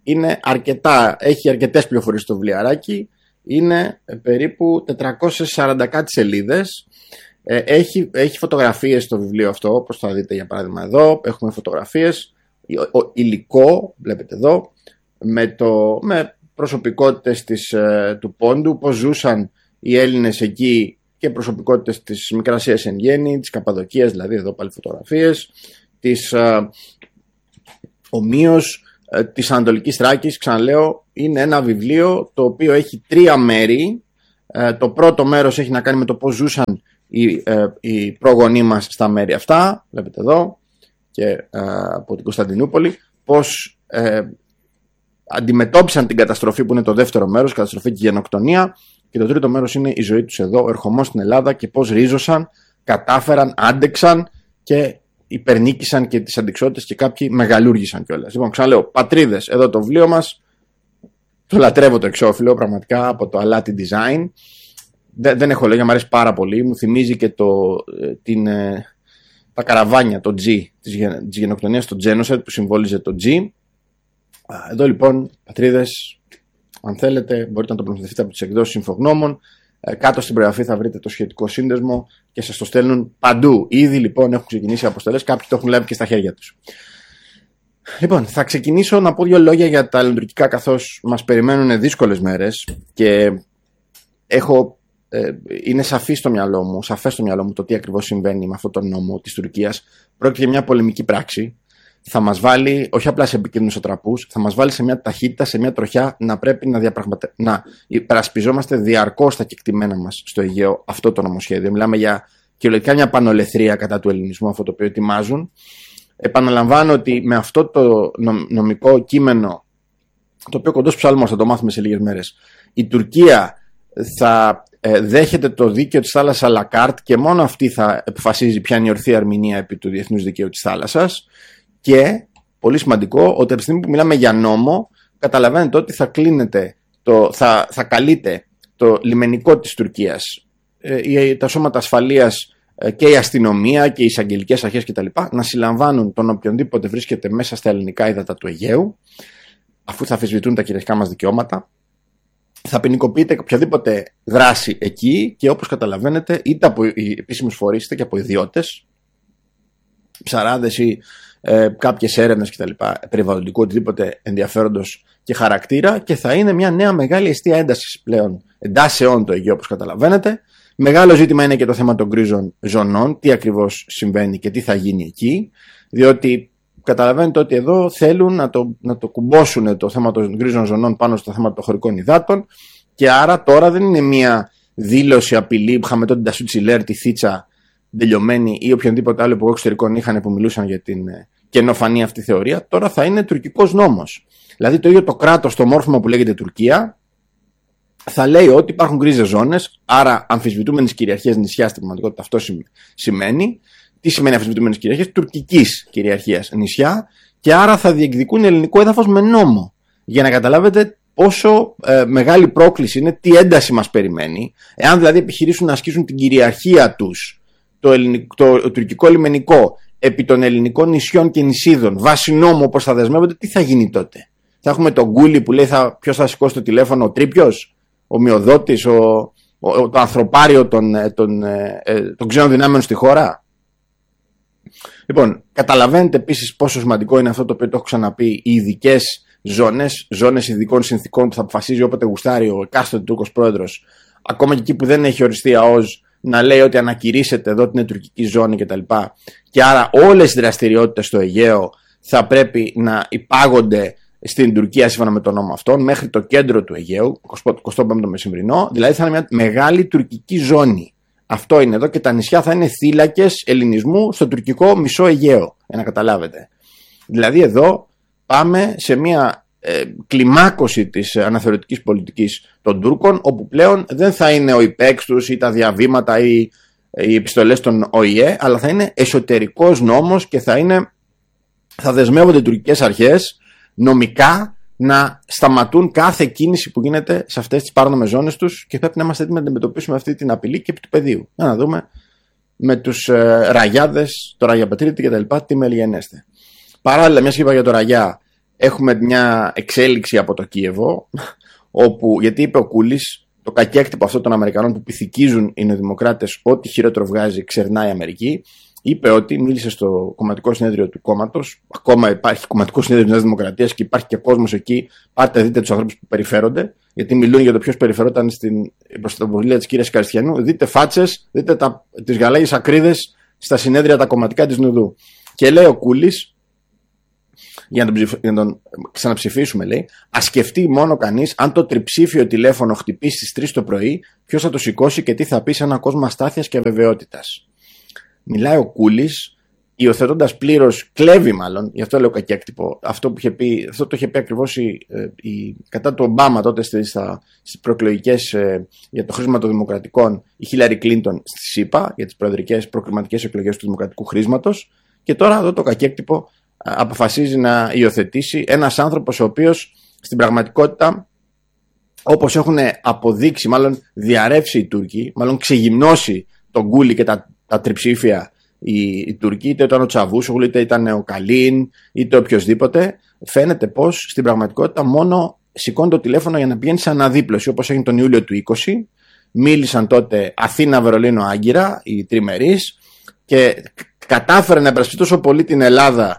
έχει αρκετές πληροφορίες στο βιβλιαράκι. Είναι περίπου 440 κάτι σελίδες. Έχει φωτογραφίες στο βιβλίο αυτό, όπως θα δείτε για παράδειγμα εδώ. Έχουμε φωτογραφίες. Υλικό, βλέπετε εδώ, με προσωπικότητες του Πόντου, πώς ζούσαν οι Έλληνες εκεί και προσωπικότητες της Μικράς Ασίας εν γέννη, της Καπαδοκίας, δηλαδή εδώ πάλι φωτογραφίες, της ομοίως της Ανατολικής Θράκης, ξαναλέω, είναι ένα βιβλίο το οποίο έχει 3 μέρη. Το πρώτο μέρος έχει να κάνει με το πώς ζούσαν οι πρόγονοί μας στα μέρη αυτά, βλέπετε εδώ, και από την Κωνσταντινούπολη, πώς αντιμετώπισαν την καταστροφή, που είναι το δεύτερο μέρος, καταστροφή και γενοκτονία, και το τρίτο μέρος είναι η ζωή τους εδώ, ο ερχομός στην Ελλάδα και πώς ρίζωσαν, κατάφεραν, άντεξαν και υπερνίκησαν και τις αντιξότητες και κάποιοι μεγαλούργησαν κιόλας. Λοιπόν, ξαναλέω, πατρίδες, εδώ το βιβλίο μας, το λατρεύω το εξώφυλλο πραγματικά από το Αλάτι Design. Δεν έχω λόγια, μου αρέσει πάρα πολύ, μου θυμίζει και τα καραβάνια, το G της γενοκτονίας, το Genocide που συμβόλιζε το G. Εδώ λοιπόν, πατρίδες, αν θέλετε μπορείτε να το προμηθευτείτε από τις εκδόσεις Συμφογνώμων. Κάτω στην περιγραφή θα βρείτε το σχετικό σύνδεσμο και σας το στέλνουν παντού. Ήδη λοιπόν έχουν ξεκινήσει αποστολές, κάποιοι το έχουν λάβει και στα χέρια τους. Λοιπόν, θα ξεκινήσω να πω 2 λόγια για τα ελληνοτουρκικά, καθώς μας περιμένουν δύσκολες μέρες και είναι σαφές στο μυαλό μου το τι ακριβώς συμβαίνει με αυτόν τον νόμο της Τουρκίας. Πρόκειται για μια πολεμική πράξη. Θα μας βάλει όχι απλά σε επικίνδυνους ατραπούς, θα μας βάλει σε μια ταχύτητα, σε μια τροχιά να πρέπει να υπερασπιζόμαστε διαρκώς τα κεκτημένα μας στο Αιγαίο αυτό το νομοσχέδιο. Μιλάμε για κυριολεκτικά μια πανολεθρία κατά του ελληνισμού, αυτό το οποίο ετοιμάζουν. Επαναλαμβάνω ότι με αυτό το νομικό κείμενο, το οποίο κοντός ψάλμος θα το μάθουμε σε λίγες μέρες, η Τουρκία θα δέχεται το δίκαιο της θάλασσας à la carte και μόνο αυτή θα αποφασίζει ποια είναι η ορθή ερμηνεία επί του διεθνούς δικαίου της θάλασσας. Και πολύ σημαντικό, ότι από τη στιγμή που μιλάμε για νόμο, καταλαβαίνετε ότι θα καλείται το λιμενικό της Τουρκίας, τα σώματα ασφαλείας και η αστυνομία και οι εισαγγελικές αρχές κτλ. Να συλλαμβάνουν τον οποιονδήποτε βρίσκεται μέσα στα ελληνικά ύδατα του Αιγαίου, αφού θα αμφισβητούν τα κυριαρχικά μας δικαιώματα. Θα ποινικοποιείται οποιαδήποτε δράση εκεί και όπως καταλαβαίνετε, είτε από επίσημους φορείς είτε και από ιδιώτες, ψαράδες ή κάποιες έρευνες κτλ. Περιβαλλοντικού, οτιδήποτε ενδιαφέροντος και χαρακτήρα, και θα είναι μια νέα μεγάλη αιστεία έντασης πλέον, εντάσεων το Αιγαίο, όπως καταλαβαίνετε. Μεγάλο ζήτημα είναι και το θέμα των γκρίζων ζωνών, τι ακριβώς συμβαίνει και τι θα γίνει εκεί, διότι καταλαβαίνετε ότι εδώ θέλουν να το κουμπώσουν το θέμα των γκρίζων ζωνών πάνω στο θέμα των χωρικών υδάτων, και άρα τώρα δεν είναι μια δήλωση απειλή που είχαμε τότε την Τασούτσι Λέρ, τη Θίτσα τελειωμένη ή οποιονδήποτε άλλο υπουργό εξωτερικών είχαν που μιλούσαν για την καινοφανή αυτή θεωρία. Τώρα θα είναι τουρκικός νόμος. Δηλαδή το ίδιο το κράτος, το μόρφωμα που λέγεται Τουρκία, θα λέει ότι υπάρχουν γκρίζες ζώνες, άρα αμφισβητούμενες κυριαρχίες νησιά. Στην πραγματικότητα αυτό σημαίνει. Τι σημαίνει αμφισβητούμενες κυριαρχίες? Τουρκικής κυριαρχίας νησιά, και άρα θα διεκδικούν ελληνικό έδαφος με νόμο. Για να καταλάβετε πόσο μεγάλη πρόκληση είναι, τι ένταση μας περιμένει, εάν δηλαδή επιχειρήσουν να ασκήσουν την κυριαρχία τους, το τουρκικό λιμενικό, επί των ελληνικών νησιών και νησίδων, βάσει νόμου όπως θα δεσμεύονται, τι θα γίνει τότε? Θα έχουμε τον Γκούλι που λέει ποιος θα σηκώσει το τηλέφωνο, ο Τρίπιος, ο Μειοδότης, το ανθρωπάριο των ξένων δυνάμεων στη χώρα. Λοιπόν, καταλαβαίνετε επίσης πόσο σημαντικό είναι αυτό το οποίο το έχω ξαναπεί, οι ειδικές ζώνες ειδικών συνθήκων που θα αποφασίζει όποτε γουστάρει ο εκάστοτε Τούρκος πρόεδρος, ακόμα και εκεί που δεν έχει οριστεί ΑΟΣ, να λέει ότι ανακηρύσσεται εδώ την τουρκική ζώνη κτλ. Και άρα όλες οι δραστηριότητες στο Αιγαίο θα πρέπει να υπάγονται στην Τουρκία σύμφωνα με τον νόμο αυτόν, μέχρι το κέντρο του Αιγαίου, 25ο μεσημβρινό, δηλαδή θα είναι μια μεγάλη τουρκική ζώνη. Αυτό είναι εδώ, και τα νησιά θα είναι θύλακες ελληνισμού στο τουρκικό μισό Αιγαίο, για να καταλάβετε. Δηλαδή εδώ πάμε σε μια κλιμάκωση της αναθεωρητικής πολιτικής των Τούρκων, όπου πλέον δεν θα είναι ο υπέξ τους ή τα διαβήματα ή οι επιστολές των ΟΗΕ, αλλά θα είναι εσωτερικός νόμος και θα δεσμεύονται οι τουρκικές αρχές νομικά να σταματούν κάθε κίνηση που γίνεται σε αυτές τις παράνομες ζώνες τους, και πρέπει να είμαστε έτοιμοι να αντιμετωπίσουμε αυτή την απειλή και επί του πεδίου. Να δούμε με τους ραγιάδες, το Ραγιαπετρίτη και τα λοιπά, τι μελιανέστε. Παράλληλα, μια είπα για το Ραγιά, έχουμε μια εξέλιξη από το Κίεβο, όπου, γιατί είπε ο Κούλης, το κακέκτυπο αυτό των Αμερικανών που πυθικίζουν οι νεοδημοκράτες, ό,τι χειρότερο βγάζει ξερνάει η Αμερική. Είπε ότι μίλησε στο κομματικό συνέδριο του κόμματος. Ακόμα υπάρχει κομματικό συνέδριο της Νέας Δημοκρατίας και υπάρχει και κόσμος εκεί. Πάτε, δείτε τους ανθρώπους που περιφέρονται, γιατί μιλούν για το ποιος περιφερόταν στην πρωτοβουλία της κυρίας Καριστιανού. Δείτε φάτσες, δείτε τις γαλάγιες ακρίδες στα συνέδρια τα κομματικά της Νουδού. Και λέει ο Κούλης για να τον ξαναψηφίσουμε, λέει, ας σκεφτεί μόνο κανείς αν το τριψήφιο τηλέφωνο χτυπήσει στις 3 το πρωί, ποιος θα το σηκώσει και τι θα πει σε έναν κόσμο αστάθειας και αβεβαιότητας. Μιλάει ο Κούλης, υιοθετώντας πλήρως, κλέβει μάλλον, γι' αυτό λέω κακέκτυπο, αυτό το είχε πει ακριβώς κατά του Ομπάμα τότε στις προεκλογικές για το χρήσμα των δημοκρατικών, η Χίλαρη Κλίντον στη ΣΥΠΑ για τις προεδρικές προκριματικές εκλογές του δημοκρατικού χρήσματος, και τώρα εδώ το κακέκτυπο αποφασίζει να υιοθετήσει ένας άνθρωπος ο οποίος στην πραγματικότητα, όπως έχουν αποδείξει, μάλλον διαρρεύσει οι Τούρκοι, μάλλον ξεγυμνώσει τον Γκούλι και τα τριψήφια οι Τουρκοί, είτε ήταν ο Τσαβούσογλου, είτε ήταν ο Καλίν, είτε οποιοδήποτε, φαίνεται πως στην πραγματικότητα μόνο σηκώνει το τηλέφωνο για να πηγαίνει σε αναδίπλωση, όπως έγινε τον Ιούλιο του 20. Μίλησαν τότε Αθήνα-Βερολίνο-Άγκυρα, οι τριμερείς, και κατάφερε να επρασπιστεί τόσο πολύ την Ελλάδα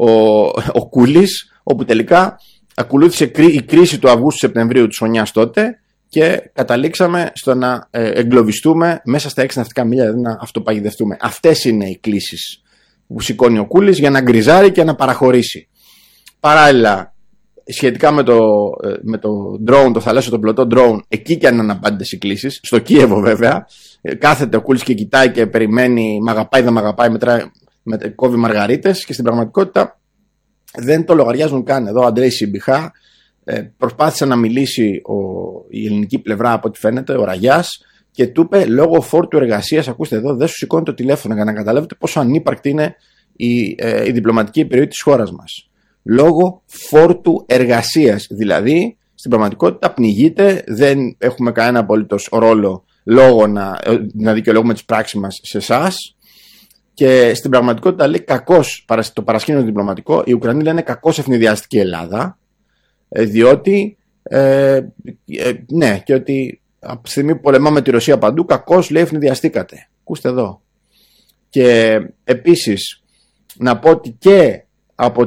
ο Κούλης, όπου τελικά ακολούθησε η κρίση του Αυγούστου-Σεπτεμβρίου της χρονιάς τότε και καταλήξαμε στο να εγκλωβιστούμε μέσα στα 6 ναυτικά μίλια, δηλαδή να αυτοπαγιδευτούμε. Αυτές είναι οι κλήσεις που σηκώνει ο Κούλης για να γκριζάρει και να παραχωρήσει. Παράλληλα, σχετικά με το drone, το θαλάσσιο, το πλωτό drone, εκεί και αν είναι αναπάντητες οι κλήσεις, στο Κίεβο βέβαια, κάθεται ο Κούλης και κοιτάει και περιμένει, μ' αγαπάει, δεν μ' αγαπάει, κόβει μαργαρίτες, και στην πραγματικότητα δεν το λογαριάζουν καν. Εδώ ο Αντρέη Σιμπιχά προσπάθησε να μιλήσει η ελληνική πλευρά, από ό,τι φαίνεται, ο Ραγιάς, και του είπε λόγω φόρτου εργασίας, ακούστε εδώ, δεν σου σηκώνει το τηλέφωνο, για να καταλάβετε πόσο ανύπαρκτη είναι η διπλωματική επιρροή της χώρας μας. Λόγω φόρτου εργασίας, δηλαδή στην πραγματικότητα πνιγείται, δεν έχουμε κανένα απολύτως ρόλο λόγω να δικαιολογούμε τις πράξεις μας σε εσάς. Και στην πραγματικότητα λέει κακώς, το παρασκήνιο διπλωματικό, οι Ουκρανοί λένε κακώς ευνηδιάστηκε η Ελλάδα, διότι ναι, και ότι από τη στιγμή που πολεμάμε τη Ρωσία παντού, κακώς λέει ευνηδιαστήκατε. Ακούστε εδώ. Και επίσης να πω ότι και από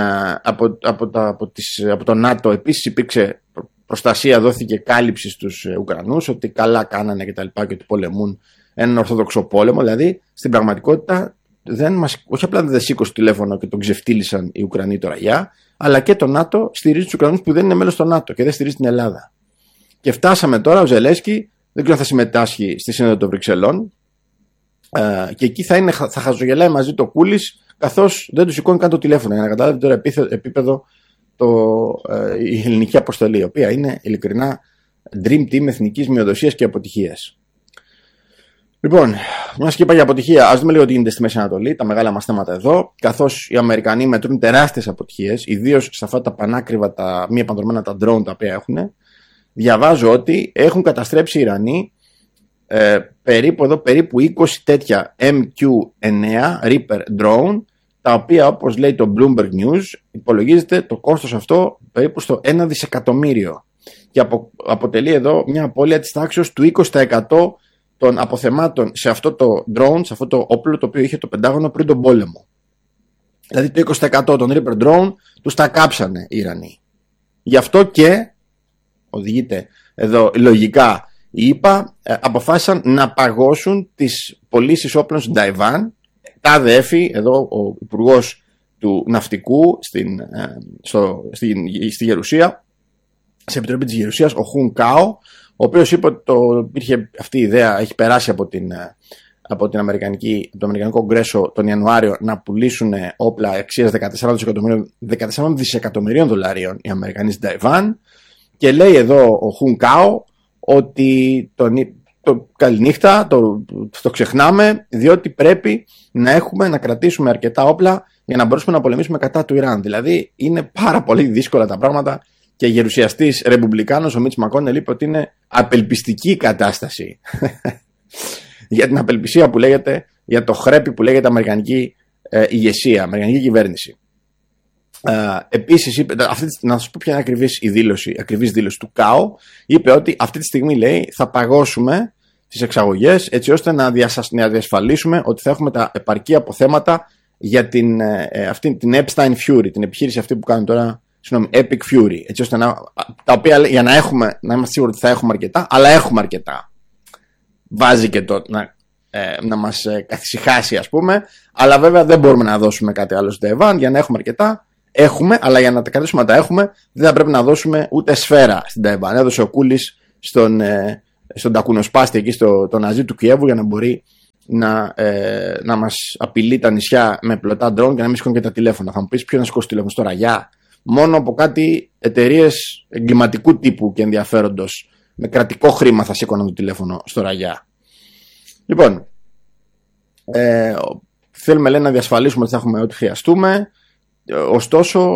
το ΝΑΤΟ επίσης υπήρξε προστασία, δόθηκε κάλυψη στους Ουκρανούς, ότι καλά κάνανε και τα λοιπά, και ότι πολεμούν έναν ορθόδοξο πόλεμο. Δηλαδή στην πραγματικότητα όχι απλά δεν σήκωσε τηλέφωνο και τον ξεφτύλισαν οι Ουκρανοί το Ραγιά, αλλά και το ΝΑΤΟ στηρίζει τους Ουκρανούς που δεν είναι μέλος στο ΝΑΤΟ και δεν στηρίζει την Ελλάδα. Και φτάσαμε τώρα, ο Ζελένσκι δεν ξέρω αν θα συμμετάσχει στη Σύνοδο των Βρυξελών, και εκεί θα χαζογελάει μαζί το Κούλης, καθώς δεν του σηκώνει καν το τηλέφωνο, για να καταλάβετε τώρα επίπεδο η ελληνική αποστολή, η οποία είναι ειλικρινά dream team εθνικής μειοδοσίας και αποτυχίας. Λοιπόν, μιας και είπα για αποτυχία, ας δούμε λίγο τι γίνεται στη Μέση Ανατολή, τα μεγάλα μας θέματα εδώ. Καθώς οι Αμερικανοί μετρούν τεράστιες αποτυχίες, ιδίως σε αυτά τα πανάκριβα, τα μη επανδρομένα τα drone τα οποία έχουν, διαβάζω ότι έχουν καταστρέψει οι Ιρανοί περίπου 20 τέτοια MQ-9 Reaper drone, τα οποία, όπως λέει το Bloomberg News, υπολογίζεται το κόστος αυτό περίπου στο 1 δισεκατομμύριο, και αποτελεί εδώ μια απώλεια της τάξης του 20% των αποθεμάτων σε αυτό το drone, σε αυτό το όπλο το οποίο είχε το Πεντάγωνο πριν τον πόλεμο. Δηλαδή το 20% των Reaper drone τους τα κάψανε οι Ιρανοί. Γι' αυτό και οδηγείται εδώ λογικά οι ΙΠΑ αποφάσισαν να παγώσουν τις πωλήσεις όπλων στην Ταϊβάν. Τάδε έφη εδώ ο υπουργός του Ναυτικού στη Γερουσία, σε επιτροπή της Γερουσίας, ο Χουν Κάο, ο οποίος είπε ότι αυτή η ιδέα έχει περάσει από το Αμερικανικό Κογκρέσο τον Ιανουάριο, να πουλήσουν όπλα αξίας 14 δισεκατομμυρίων δολαρίων οι Αμερικανοί στην Ταϊβάν, και λέει εδώ ο Χουν Κάο ότι καληνύχτα, το ξεχνάμε, διότι πρέπει να κρατήσουμε αρκετά όπλα για να μπορέσουμε να πολεμήσουμε κατά του Ιράν. Δηλαδή είναι πάρα πολύ δύσκολα τα πράγματα, και γερουσιαστής ρεπουμπλικάνος ο Μίτς Μακόνελ είπε ότι είναι απελπιστική η κατάσταση για την απελπισία που λέγεται, για το χρέπι που λέγεται αμερικανική ηγεσία, αμερικανική κυβέρνηση. Επίσης είπε, να σας πω ποια είναι ακριβής δήλωση του ΚΑΟ. Είπε ότι αυτή τη στιγμή, λέει, θα παγώσουμε τις εξαγωγές έτσι ώστε να διασφαλίσουμε ότι θα έχουμε τα επαρκή αποθέματα για την Epstein Fury, την επιχείρηση αυτή που κάνουν τώρα, Epic Fury, έτσι ώστε τα οποία για να είμαστε σίγουροι ότι θα έχουμε αρκετά, αλλά έχουμε αρκετά. Βάζει και το να μας καθησυχάσει, ας πούμε, αλλά βέβαια δεν μπορούμε να δώσουμε κάτι άλλο στο Ταϊβάν. Για να έχουμε αρκετά, έχουμε, αλλά για να τα κρατήσουμε να τα έχουμε, δεν θα πρέπει να δώσουμε ούτε σφαίρα στην Ταϊβάν. Έδωσε ο Κούλης στον τακουνοσπάστη εκεί το Ναζί του Κιέβου για να μπορεί να μας απειλεί τα νησιά με πλωτά ντρόν και να μην σηκώνει και τα τηλέφωνα. Θα μου πεις ποιο να σηκώσει τηλέφωνο στο Ραγιά? Μόνο από κάτι εταιρείες εγκληματικού τύπου και ενδιαφέροντος με κρατικό χρήμα θα σήκωναν το τηλέφωνο στο Ραγιά. Λοιπόν, θέλουμε, λέει, να διασφαλίσουμε ότι θα έχουμε ό,τι χρειαστούμε. Ωστόσο,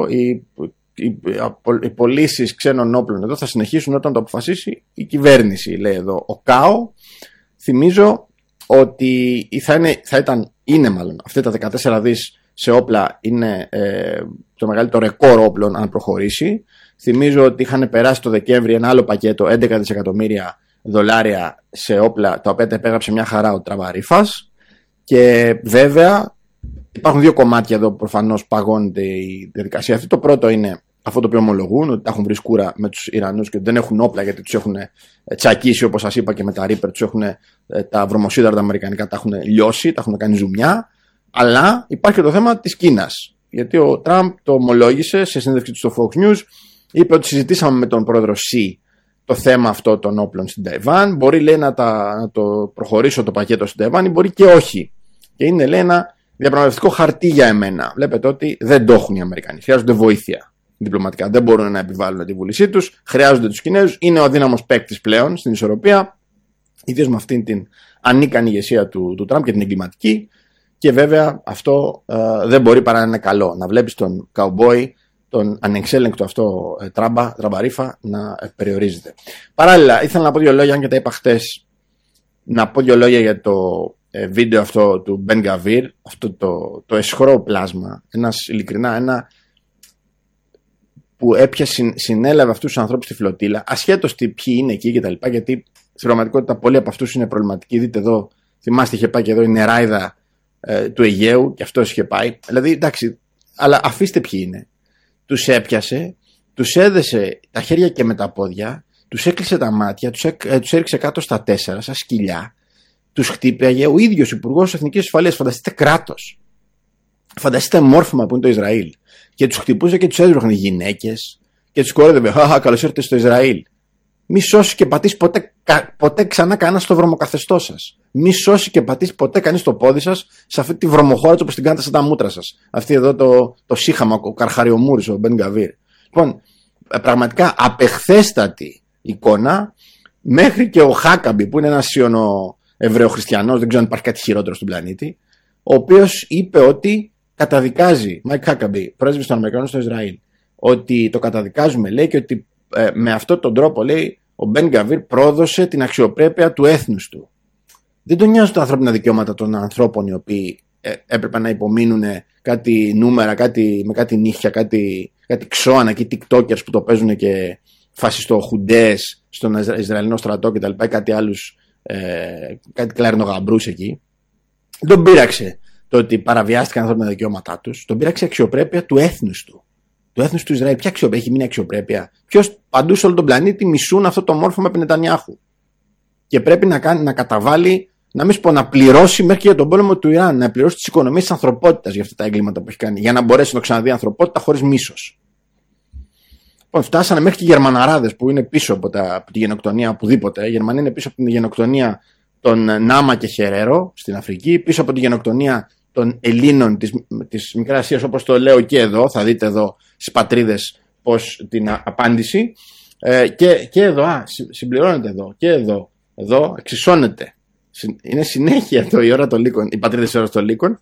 οι πωλήσεις ξένων όπλων εδώ θα συνεχίσουν όταν το αποφασίσει η κυβέρνηση, λέει εδώ ο ΚΑΟ. Θυμίζω ότι είναι αυτά τα 14 δις σε όπλα είναι το μεγαλύτερο ρεκόρ όπλων αν προχωρήσει. Θυμίζω ότι είχαν περάσει το Δεκέμβρη ένα άλλο πακέτο 11 δισεκατομμύρια δολάρια σε όπλα, τα οποία τα επέγραψε μια χαρά ο Τραμπαρίφας. Και βέβαια υπάρχουν δύο κομμάτια εδώ που προφανώς παγώνεται η διαδικασία αυτή. Το πρώτο είναι αυτό το οποίο ομολογούν, ότι τα έχουν βρει σκούρα με τους Ιρανούς και δεν έχουν όπλα γιατί τους έχουν τσακίσει, όπως σας είπα, και με τα Reaper τους έχουν τα βρωμοσίδαρα τα αμερικανικά, τα έχουν λιώσει, τα έχουν κάνει ζουμιά. Αλλά υπάρχει και το θέμα της Κίνας. Γιατί ο Τραμπ το ομολόγησε σε συνέντευξη του στο Fox News, είπε ότι συζητήσαμε με τον πρόεδρο Σι το θέμα αυτό των όπλων στην Ταϊβάν. Μπορεί, λέει, να το προχωρήσω το πακέτο στην Ταϊβάν ή μπορεί και όχι. Και είναι, λέει, ένα διαπραγματευτικό χαρτί για εμένα. Βλέπετε ότι δεν το έχουν οι Αμερικανοί. Χρειάζονται βοήθεια διπλωματικά. Δεν μπορούν να επιβάλλουν τη βούλησή τους. Χρειάζονται τους Κινέζους. Είναι ο αδύναμος παίκτης πλέον στην ισορροπία. Ιδίως με αυτήν την ανίκανη ηγεσία του Τραμπ και την εγκληματική. Και βέβαια αυτό δεν μπορεί παρά να είναι καλό. Να βλέπεις τον καουμπόι, τον ανεξέλεγκτο αυτό τραμπαρίφα να περιορίζεται. Παράλληλα, ήθελα να πω δύο λόγια, αν και τα είπα χτες, να πω δύο λόγια για το βίντεο αυτό του Μπεν Γκαβίρ, αυτό το εσχρό πλάσμα, ένα που συνέλαβε αυτούς τους ανθρώπους στη φλωτήλα, ασχέτως ποιοι είναι εκεί κτλ. Γιατί στην πραγματικότητα πολλοί από αυτούς είναι προβληματικοί. Δείτε εδώ, θυμάστε, είχε πάει και εδώ η νεράιδα του Αιγαίου και αυτός είχε πάει. Δηλαδή, εντάξει, αλλά αφήστε ποιοι είναι. Τους έπιασε, τους έδεσε τα χέρια και με τα πόδια, τους έκλεισε τα μάτια, τους έριξε κάτω στα 4 σαν σκυλιά, τους χτύπαγε ο ίδιος Υπουργός Εθνικής Ασφαλείας. Φανταστείτε κράτος. Φανταστείτε μόρφωμα που είναι το Ισραήλ. Και τους χτυπούσε και τους έδρωχνε γυναίκες και τους κορέδευε. Καλώς ήρθατε στο Ισραήλ. Μη σώσει και πατήσει ποτέ ξανά κανένα στο βρωμοκαθεστώς σας. Μη σώσει και πατήσει ποτέ κανείς το πόδι σας σε αυτή τη βρωμοχώρα όπως την κάνετε σαν τα μούτρα σας. Αυτή εδώ το σύχαμα, ο Καρχαριομούρης, ο Μπεν Γκαβίρ. Λοιπόν, πραγματικά απεχθέστατη εικόνα, μέχρι και ο Χάκαμπι, που είναι ένας Εβραιοχριστιανός, δεν ξέρω αν υπάρχει κάτι χειρότερο στον πλανήτη, ο οποίος είπε ότι καταδικάζει, Μάικ Χάκαμπι, πρέσβης των Αμερικανών στο Ισραήλ, ότι το καταδικάζουμε, λέει, και ότι με αυτόν τον τρόπο, λέει, ο Μπεν Γκαβίρ πρόδωσε την αξιοπρέπεια του έθνους του. Δεν τον νοιάζουν τα ανθρώπινα δικαιώματα των ανθρώπων οι οποίοι έπρεπε να υπομείνουν κάτι νούμερα, με κάτι νύχια, κάτι ξώανα και tiktokers που το παίζουν και φασιστοχουντές στον Ισραηλινό στρατό κτλ. Κάτι άλλους, κάτι κλαρινογαμπρούς εκεί. Δεν τον πείραξε το ότι παραβιάστηκαν ανθρώπινα δικαιώματά τους. Τον πείραξε αξιοπρέπεια του έθνους του. Του έθνους του Ισραήλ. Ποια αξιοπρέπεια, έχει μείνει αξιοπρέπεια? Ποιος παντού σε όλο τον πλανήτη μισούν αυτό το μόρφωμα επί Νετανιάχου. Και πρέπει να καταβάλει, να μην σου πω να πληρώσει μέχρι και για τον πόλεμο του Ιράν, να πληρώσει τις οικονομίες της ανθρωπότητας για αυτά τα εγκλήματα που έχει κάνει, για να μπορέσει να το ξαναδεί η ανθρωπότητα χωρίς μίσος. Λοιπόν, φτάσανε μέχρι και οι Γερμαναράδες που είναι πίσω από τη γενοκτονία οπουδήποτε. Οι Γερμανοί είναι πίσω από την γενοκτονία των Νάμα και Χερέρο στην Αφρική, πίσω από τη γενοκτονία των Ελλήνων της Μικράς Ασίας, όπως το λέω και εδώ. Θα δείτε εδώ στις πατρίδες πώς την απάντηση. Και εδώ, συμπληρώνεται εδώ και εδώ εξισώνεται. Είναι συνέχεια εδώ η ώρα των λύκων, οι πατρίδες της ώρας των λύκων.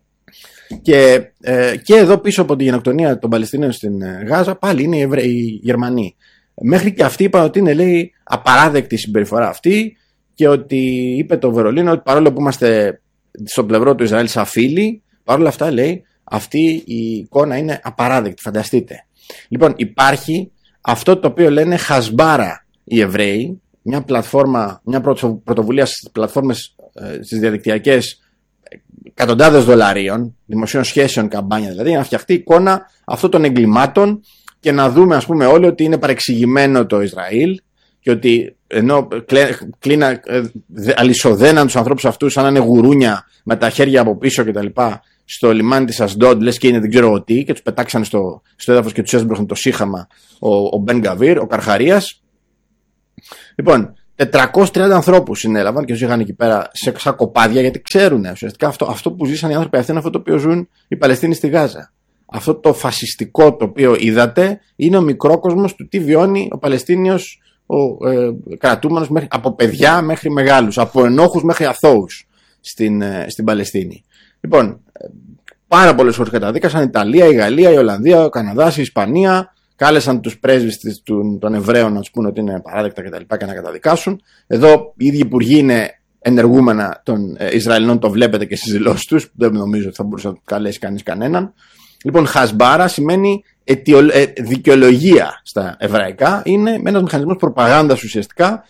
Και εδώ πίσω από τη γενοκτονία των Παλαιστινίων στην Γάζα πάλι είναι οι Γερμανοί. Μέχρι και αυτοί είπαν ότι είναι, λέει, απαράδεκτη η συμπεριφορά αυτή, και ότι είπε το Βερολίνο ότι παρόλο που είμαστε στο πλευρό του Ισραήλ σαν φίλοι, παρόλα αυτά, λέει, αυτή η εικόνα είναι απαράδεκτη. Φανταστείτε. Λοιπόν, υπάρχει αυτό το οποίο λένε Χασμπάρα οι Εβραίοι, μια πρωτοβουλία στις πλατφόρμες, στις διαδικτυακές, εκατοντάδες δολαρίων, δημοσίων σχέσεων, καμπάνια δηλαδή, για να φτιαχτεί εικόνα αυτών των εγκλημάτων και να δούμε, ας πούμε, όλοι ότι είναι παρεξηγημένο το Ισραήλ και ότι ενώ αλυσοδέναν τους ανθρώπους αυτούς σαν να είναι γουρούνια με τα χέρια από πίσω κτλ. στο λιμάνι της Ασντόντ, λες και είναι δεν ξέρω εγώ τι, και τους πετάξανε στο έδαφος και τους έσπρωχνε το σύχαμα ο Μπεν Γκαβίρ, ο Καρχαρίας. Λοιπόν, 430 ανθρώπους συνέλαβαν και τους είχαν εκεί πέρα σαν κοπάδια, γιατί ξέρουν ουσιαστικά αυτό που ζήσαν οι άνθρωποι αυτοί είναι αυτό το οποίο ζουν οι Παλαιστίνοι στη Γάζα. Αυτό το φασιστικό το οποίο είδατε είναι ο μικρόκοσμος του τι βιώνει ο Παλαιστίνιος κρατούμενος, από παιδιά μέχρι μεγάλους, από ενόχους μέχρι αθώους στην Παλαιστίνη. Λοιπόν, πάρα πολλές χώρες καταδίκασαν, η Ιταλία, η Γαλλία, η Ολλανδία, ο Καναδάς, η Ισπανία, κάλεσαν τους πρέσβεις των Εβραίων να τους πούνε ότι είναι παράδεκτα κτλ. Και να καταδικάσουν. Εδώ οι ίδιοι υπουργοί είναι ενεργούμενα των Ισραηλινών, το βλέπετε και στις δηλώσεις τους, δεν νομίζω ότι θα μπορούσε να καλέσει κανείς κανέναν. Λοιπόν, χασμπάρα σημαίνει δικαιολογία στα εβραϊκά, είναι ένας μηχανισμός προπαγάνδας ουσιαστικά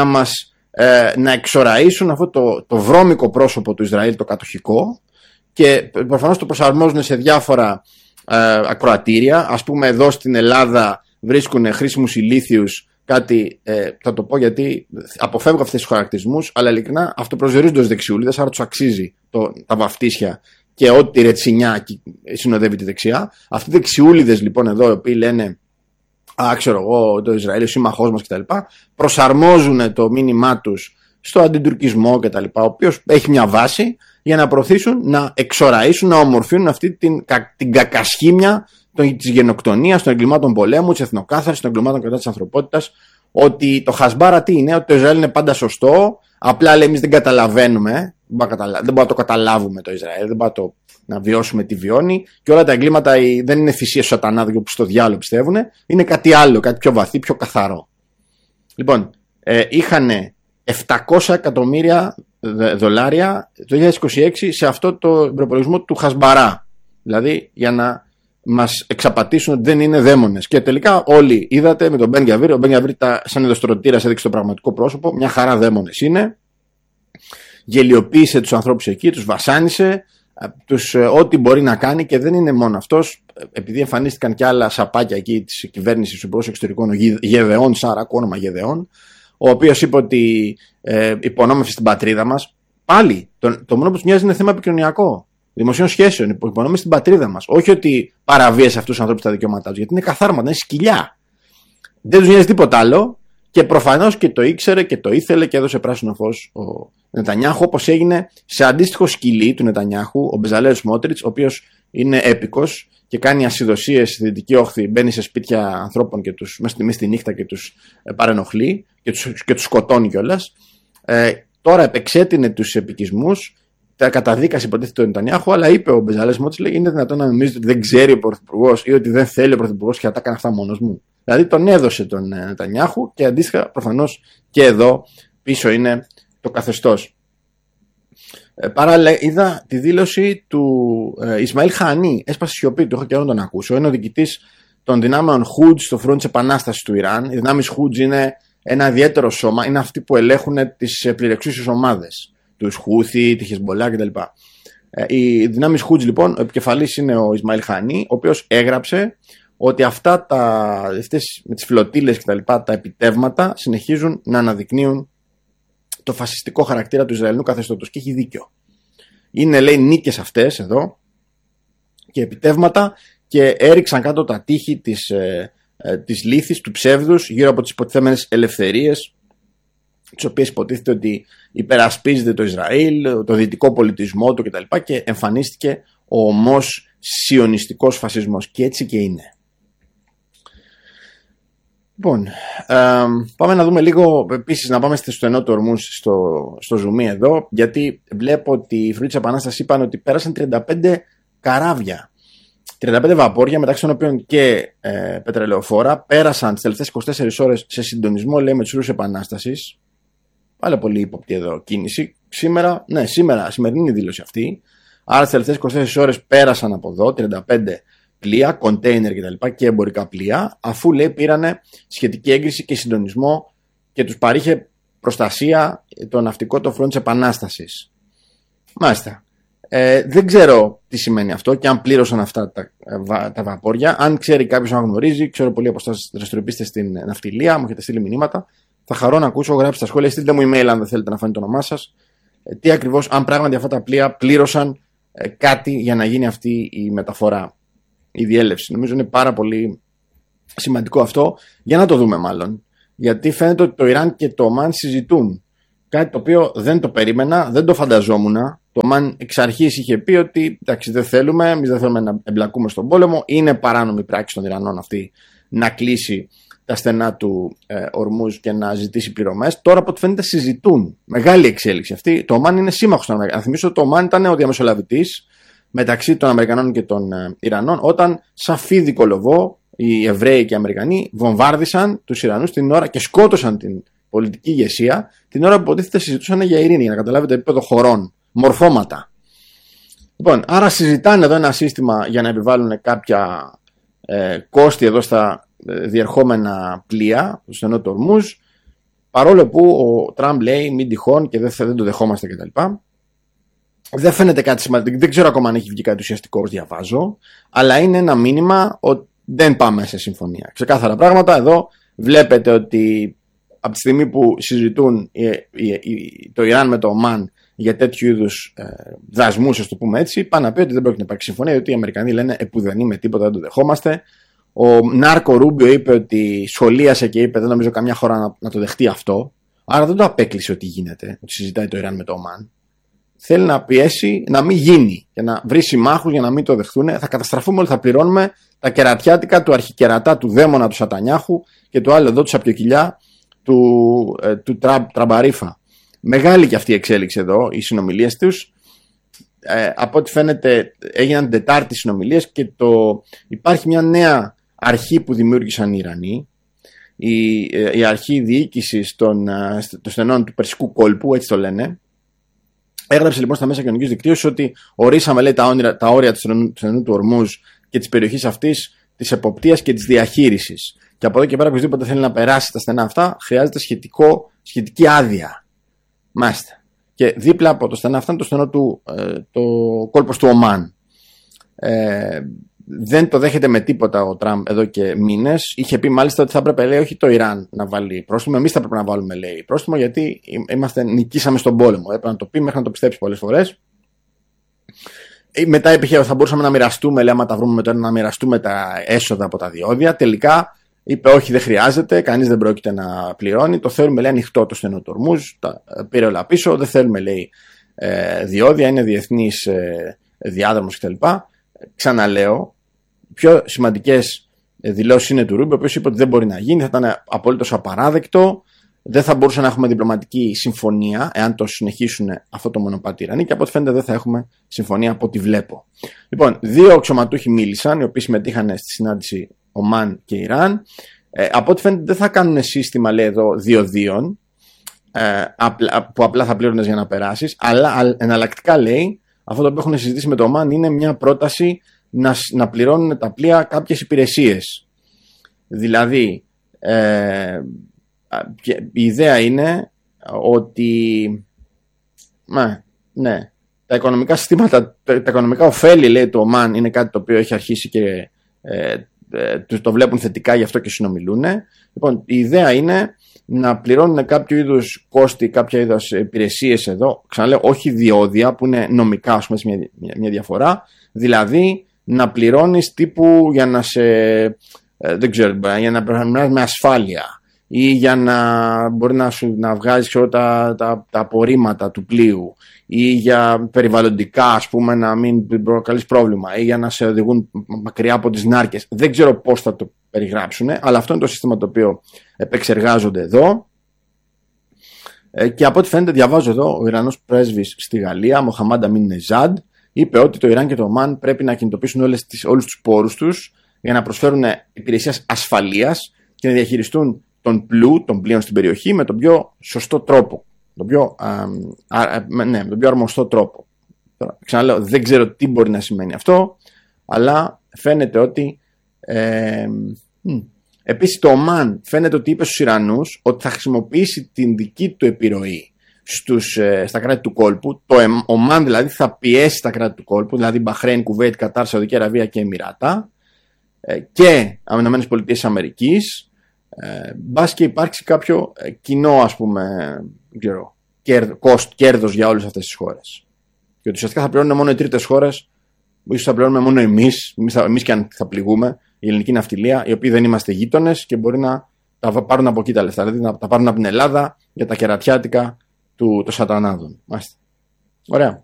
να εξοραίσουν αυτό το βρώμικο πρόσωπο του Ισραήλ, το κατοχικό, και προφανώς το προσαρμόζουν σε διάφορα ακροατήρια. Ας πούμε εδώ στην Ελλάδα βρίσκουν χρήσιμους ηλίθιους, κάτι θα το πω γιατί αποφεύγω αυτές τους χαρακτηρισμούς, αλλά ειλικρινά αυτοπροσδιορίζονται ως δεξιούλιδες, άρα τους αξίζει τα βαφτίσια και ό,τι ρετσινιά συνοδεύει τη δεξιά. Αυτοί οι δεξιούλιδες λοιπόν εδώ, οι οποίοι λένε ξέρω εγώ, το Ισραήλ ο σύμμαχός μας κτλ., προσαρμόζουν το μήνυμά τους στο αντιτουρκισμό κτλ., ο οποίος έχει μια βάση για να προωθήσουν, να εξοραίσουν, να ομορφύνουν αυτή την κακασχήμια της γενοκτονίας, των εγκλημάτων πολέμου, της εθνοκάθαρσης, των εγκλημάτων κατά της ανθρωπότητας. Ότι το χασμπάρα τι είναι, ότι το Ισραήλ είναι πάντα σωστό, απλά λέει εμείς δεν καταλαβαίνουμε, δεν μπορούμε να το καταλάβουμε το Ισραήλ, δεν μπορούμε να βιώσουμε τι βιώνει, και όλα τα εγκλήματα δεν είναι θυσίες του σατανάδου όπως στο διάλογο πιστεύουν, είναι κάτι άλλο, κάτι πιο βαθύ, πιο καθαρό. Λοιπόν, είχαν 700 εκατομμύρια δολάρια το 2026 σε αυτό το προπολογισμό του χασμπαρά, δηλαδή για να μας εξαπατήσουν ότι δεν είναι δαίμονες. Και τελικά όλοι είδατε με τον Μπεν Γκαβίρ, ο Μπεν Γκαβίρ σαν ειδοστρωτήρας έδειξε το πραγματικό πρόσωπο, μια χαρά δαίμονες είναι, γελιοποίησε τους ανθρώπους εκεί, τους βασάνισε, ό,τι μπορεί να κάνει, και δεν είναι μόνο αυτός, επειδή εμφανίστηκαν και άλλα σαπάκια εκεί της κυβέρνησης του Υπουργού Εξωτερικών, ο Γεδεών, Σάρακ, όνομα Γεδεών, ο οποίος είπε ότι υπονόμευσε στην πατρίδα μας. Πάλι, το μόνο που τους νοιάζει είναι θέμα επικοινωνιακό, δημοσίων σχέσεων, υπονόμευσε στην πατρίδα μας. Όχι ότι παραβίασε αυτούς τους ανθρώπους τα δικαιώματά τους, γιατί είναι καθάρματα, είναι σκυλιά. Δεν τους νοιάζει τίποτα άλλο, και προφανώς και το ήξερε και το ήθελε και έδωσε πράσινο φως ο Νετανιάχου, όπως έγινε σε αντίστοιχο σκυλί του Νετανιάχου, ο Μπεζαλέλ Σμότριτς, ο οποίος είναι έπικος και κάνει ασυδοσίες στη Δυτική Όχθη, μπαίνει σε σπίτια ανθρώπων και τους μέσα στη νύχτα και τους παρενοχλεί και τους σκοτώνει κιόλας. Τώρα επεξέτεινε τους επικισμούς, τα καταδίκασε υποτίθεται ο Νετανιάχου, αλλά είπε ο Μπεζαλέλ Σμότριτς, είναι δυνατόν να νομίζετε ότι δεν ξέρει ο Πρωθυπουργός ή ότι δεν θέλει ο Πρωθυπουργός και θα τα έκανε αυτά μόνος μου. Δηλαδή τον έδωσε τον Νετανιάχου, και αντίστοιχα προφανώς και εδώ πίσω είναι το καθεστώς. Παράλληλα είδα τη δήλωση του Ισμαήλ Χανί, έσπασε σιωπή, του έχω καιρό να τον ακούσω. Είναι ο διοικητής των δυνάμεων Χουτζ στο φρόντ της επανάστασης του Ιράν. Οι δυνάμεις Χουτζ είναι ένα ιδιαίτερο σώμα, είναι αυτοί που ελέγχουν τις πληρεξούσιες ομάδες, τους Χούθι, τη Χεσμπολά κτλ. Οι δυνάμεις Χουτζ λοιπόν, ο επικεφαλής είναι ο Ισμαήλ Χανί, ο οποίος έγραψε ότι αυτές με τις φλωτήλες και τα επιτεύγματα συνεχίζουν να αναδεικνύουν το φασιστικό χαρακτήρα του Ισραηλινού καθεστώτος, και έχει δίκιο. Είναι, λέει, νίκες αυτές εδώ και επιτεύγματα, και έριξαν κάτω τα τείχη της λύθης, του ψεύδους, γύρω από τις υποτιθέμενες ελευθερίες, τις οποίες υποτίθεται ότι υπερασπίζεται το Ισραήλ, το δυτικό πολιτισμό του κτλ. Και εμφανίστηκε ο ομός σιωνιστικός φασισμός, και έτσι και είναι. Λοιπόν, πάμε να δούμε λίγο, επίσης να πάμε στο Ενό του Ορμούς στο ζουμί εδώ, γιατί βλέπω ότι οι φρουροί της Επανάστασης είπαν ότι πέρασαν 35 καράβια, 35 βαπόρια, μεταξύ των οποίων και πετρελαιοφόρα, πέρασαν τις τελευταίες 24 ώρες σε συντονισμό, λέει, με τους φρουρούς της Επανάστασης. Πάλι πολύ ύποπτη εδώ κίνηση. Σημερινή είναι η δήλωση αυτή. Άρα τις τελευταίες 24 ώρες πέρασαν από εδώ 35 πλοία, κοντέινερ κτλ. Και εμπορικά πλοία, αφού, λέει, πήρανε σχετική έγκριση και συντονισμό και τους παρήχε προστασία το ναυτικό το φρόντ της Επανάστασης. Μάλιστα. Δεν ξέρω τι σημαίνει αυτό και αν πλήρωσαν αυτά τα βαπόρια. Αν ξέρει κάποιος, να γνωρίζει, ξέρω πολλοί από εσάς δραστηριοποιείστε στην ναυτιλία, μου έχετε στείλει μηνύματα. Θα χαρώ να ακούσω, γράψτε στα σχόλια, στείλτε μου email αν δεν θέλετε να φανεί το όνομά σας. Τι ακριβώς, αν πράγματι αυτά τα πλοία πλήρωσαν κάτι για να γίνει αυτή η μεταφορά, η διέλευση. Νομίζω είναι πάρα πολύ σημαντικό αυτό, για να το δούμε μάλλον. Γιατί φαίνεται ότι το Ιράν και το Ομάν συζητούν. Κάτι το οποίο δεν το περίμενα, δεν το φανταζόμουν. Το Ομάν εξ αρχής είχε πει ότι εντάξει, δεν θέλουμε, εμείς δεν θέλουμε να εμπλακούμε στον πόλεμο. Είναι παράνομη πράξη των Ιρανών αυτή να κλείσει τα στενά του Ορμούζ και να ζητήσει πληρωμές. Τώρα από ό,τι φαίνεται συζητούν. Μεγάλη εξέλιξη αυτή. Το Ομάν είναι σύμμαχος των Αμερικανών. Να θυμίσω ότι το Ομάν ήταν ο διαμεσολαβητής μεταξύ των Αμερικανών και των Ιρανών, όταν σαν φίδι κολοβό οι Εβραίοι και οι Αμερικανοί βομβάρδισαν τους Ιρανούς την ώρα και σκότωσαν την πολιτική ηγεσία την ώρα που υποτίθεται συζητούσαν για ειρήνη, για να καταλάβετε επίπεδο χωρών, μορφώματα. Λοιπόν, άρα συζητάνε εδώ ένα σύστημα για να επιβάλλουν κάποια κόστη εδώ στα διερχόμενα πλοία, στο στενό του Ορμούζ, παρόλο που ο Τραμπ λέει μην τυχόν και δεν το δεχόμαστε κτλ. Δεν φαίνεται κάτι σημαντικό, δεν ξέρω ακόμα αν έχει βγει κάτι ουσιαστικό ως διαβάζω, αλλά είναι ένα μήνυμα ότι δεν πάμε σε συμφωνία. Ξεκάθαρα πράγματα. Εδώ βλέπετε ότι από τη στιγμή που συζητούν το Ιράν με το Ομάν για τέτοιου είδους δασμούς, ας το πούμε έτσι, πάνε να πει ότι δεν πρόκειται να υπάρξει συμφωνία, γιατί οι Αμερικανοί λένε επουδενή με τίποτα, δεν το δεχόμαστε. Ο Νάρκο Ρούμπιο είπε ότι σχολίασε και είπε δεν νομίζω καμιά χώρα να το δεχτεί αυτό. Άρα δεν το απέκλεισε ότι γίνεται, ότι συζητάει το Ιράν με το Ομάν. Θέλει να πιέσει να μην γίνει και να βρει συμμάχους για να μην το δεχθούν. Θα καταστραφούμε όλοι, θα πληρώνουμε τα κερατιάτικα του αρχικερατά, του δαίμονα του Σατανιάχου και του άλλου εδώ του Σαπιοκυλιά του Τραμπαρίφα. Μεγάλη και αυτή η εξέλιξη εδώ, οι συνομιλίες τους. Από ό,τι φαίνεται έγιναν Τετάρτη συνομιλίες και υπάρχει μια νέα αρχή που δημιούργησαν οι Ιρανοί. Η αρχή διοίκησης των στενών του Περσικού κόλπου, έτσι το λένε. Έγραψε λοιπόν στα μέσα κοινωνικής δικτύωσης ότι ορίσαμε, λέει, τα όρια του στενού του Ορμούζ και της περιοχής αυτής, της εποπτείας και της διαχείρισης. Και από εδώ και πέρα, οποιοδήποτε θέλει να περάσει τα στενά αυτά, χρειάζεται σχετική άδεια. Μάλιστα. Και δίπλα από το στενά αυτά είναι το στενό το κόλπος του Ομάν. Δεν το δέχεται με τίποτα ο Τραμπ εδώ και μήνες. Είχε πει μάλιστα ότι θα έπρεπε, λέει, όχι το Ιράν να βάλει πρόστιμο. Εμείς θα έπρεπε να βάλουμε, λέει, πρόστιμο, γιατί νικήσαμε στον πόλεμο. Έπρεπε να το πει μέχρι να το πιστέψει πολλές φορές. Μετά είπε θα μπορούσαμε να μοιραστούμε, λέει, άμα τα βρούμε με το ένα, να μοιραστούμε τα έσοδα από τα διόδια. Τελικά είπε όχι, δεν χρειάζεται, κανείς δεν πρόκειται να πληρώνει. Το θέλουμε, λέει, ανοιχτό το στενό του Ορμούζ. Τα πήρε όλα πίσω. Δεν θέλουμε, λέει, διόδια, είναι διεθνής διάδρομος κτλ. Ξαναλέω. Πιο σημαντικές δηλώσεις είναι του Ρούμπιο, ο οποίος είπε ότι δεν μπορεί να γίνει, θα ήταν απολύτως απαράδεκτο, δεν θα μπορούσε να έχουμε διπλωματική συμφωνία εάν το συνεχίσουν αυτό το μονοπάτι Ιρανοί και από ό,τι φαίνεται δεν θα έχουμε συμφωνία από ό,τι βλέπω. Λοιπόν, 2 αξιωματούχοι μίλησαν, οι οποίοι συμμετείχαν στη συνάντηση Ομάν και Ιράν. Από ό,τι φαίνεται δεν θα κάνουν σύστημα, λέει εδώ, 2-2, που απλά θα πλήρωνες για να περάσεις, αλλά εναλλακτικά, λέει, αυτό το οποίο έχουν συζητήσει με το Ομάν είναι μια πρόταση να πληρώνουν τα πλοία κάποιες υπηρεσίες. Δηλαδή, η ιδέα είναι ότι τα οικονομικά συστήματα, τα οικονομικά ωφέλη, λέει το Ομάν, είναι κάτι το οποίο έχει αρχίσει και το βλέπουν θετικά, γι' αυτό και συνομιλούν. Λοιπόν, η ιδέα είναι να πληρώνουν κάποιο είδους κόστη, κάποια είδους υπηρεσίες εδώ, ξαναλέω, όχι διόδια που είναι νομικά, ας πούμε, μια διαφορά, δηλαδή να πληρώνεις τύπου για να δεν ξέρω, για να περνάς με ασφάλεια ή για να μπορεί να βγάζεις τα απορρίμματα του πλοίου ή για περιβαλλοντικά, ας πούμε, να μην προκαλείς πρόβλημα ή για να σε οδηγούν μακριά από τις νάρκες. Δεν ξέρω πώς θα το περιγράψουν, αλλά αυτό είναι το σύστημα το οποίο επεξεργάζονται εδώ. Και από ό,τι φαίνεται, διαβάζω εδώ, ο Ιρανός πρέσβης στη Γαλλία, Μοχαμάντ Αμίν Νεζάντ, είπε ότι το Ιράν και το Ομάν πρέπει να κινητοποιήσουν όλους τους πόρους τους για να προσφέρουν υπηρεσίες ασφαλείας και να διαχειριστούν τον πλού των πλοίων στην περιοχή με τον πιο σωστό τρόπο. Με τον πιο αρμοστό τρόπο. Τώρα, ξαναλέω, δεν ξέρω τι μπορεί να σημαίνει αυτό, αλλά φαίνεται ότι επίσης το Ομάν φαίνεται ότι είπε στους Ιρανούς ότι θα χρησιμοποιήσει την δική του επιρροή στα κράτη του κόλπου. Το Ομάν δηλαδή θα πιέσει τα κράτη του κόλπου, δηλαδή Μπαχρέιν, Κουβέιτ, Κατάρ, Σαουδική Αραβία και Εμιράτα και ΗΠΑ, μπας και υπάρξει κάποιο κοινό, ας πούμε, κέρδος για όλες αυτές τις χώρες. ότι ουσιαστικά θα πληρώνουν μόνο οι τρίτες χώρες, ίσως θα πληρώνουμε μόνο εμείς και αν θα πληγούμε, η ελληνική ναυτιλία, οι οποίοι δεν είμαστε γείτονες και μπορεί να τα πάρουν από εκεί τα λεφτά. Δηλαδή να τα πάρουν από την Ελλάδα για τα κερατιάτικα των σατανάδων. Μάλιστα. Ωραία.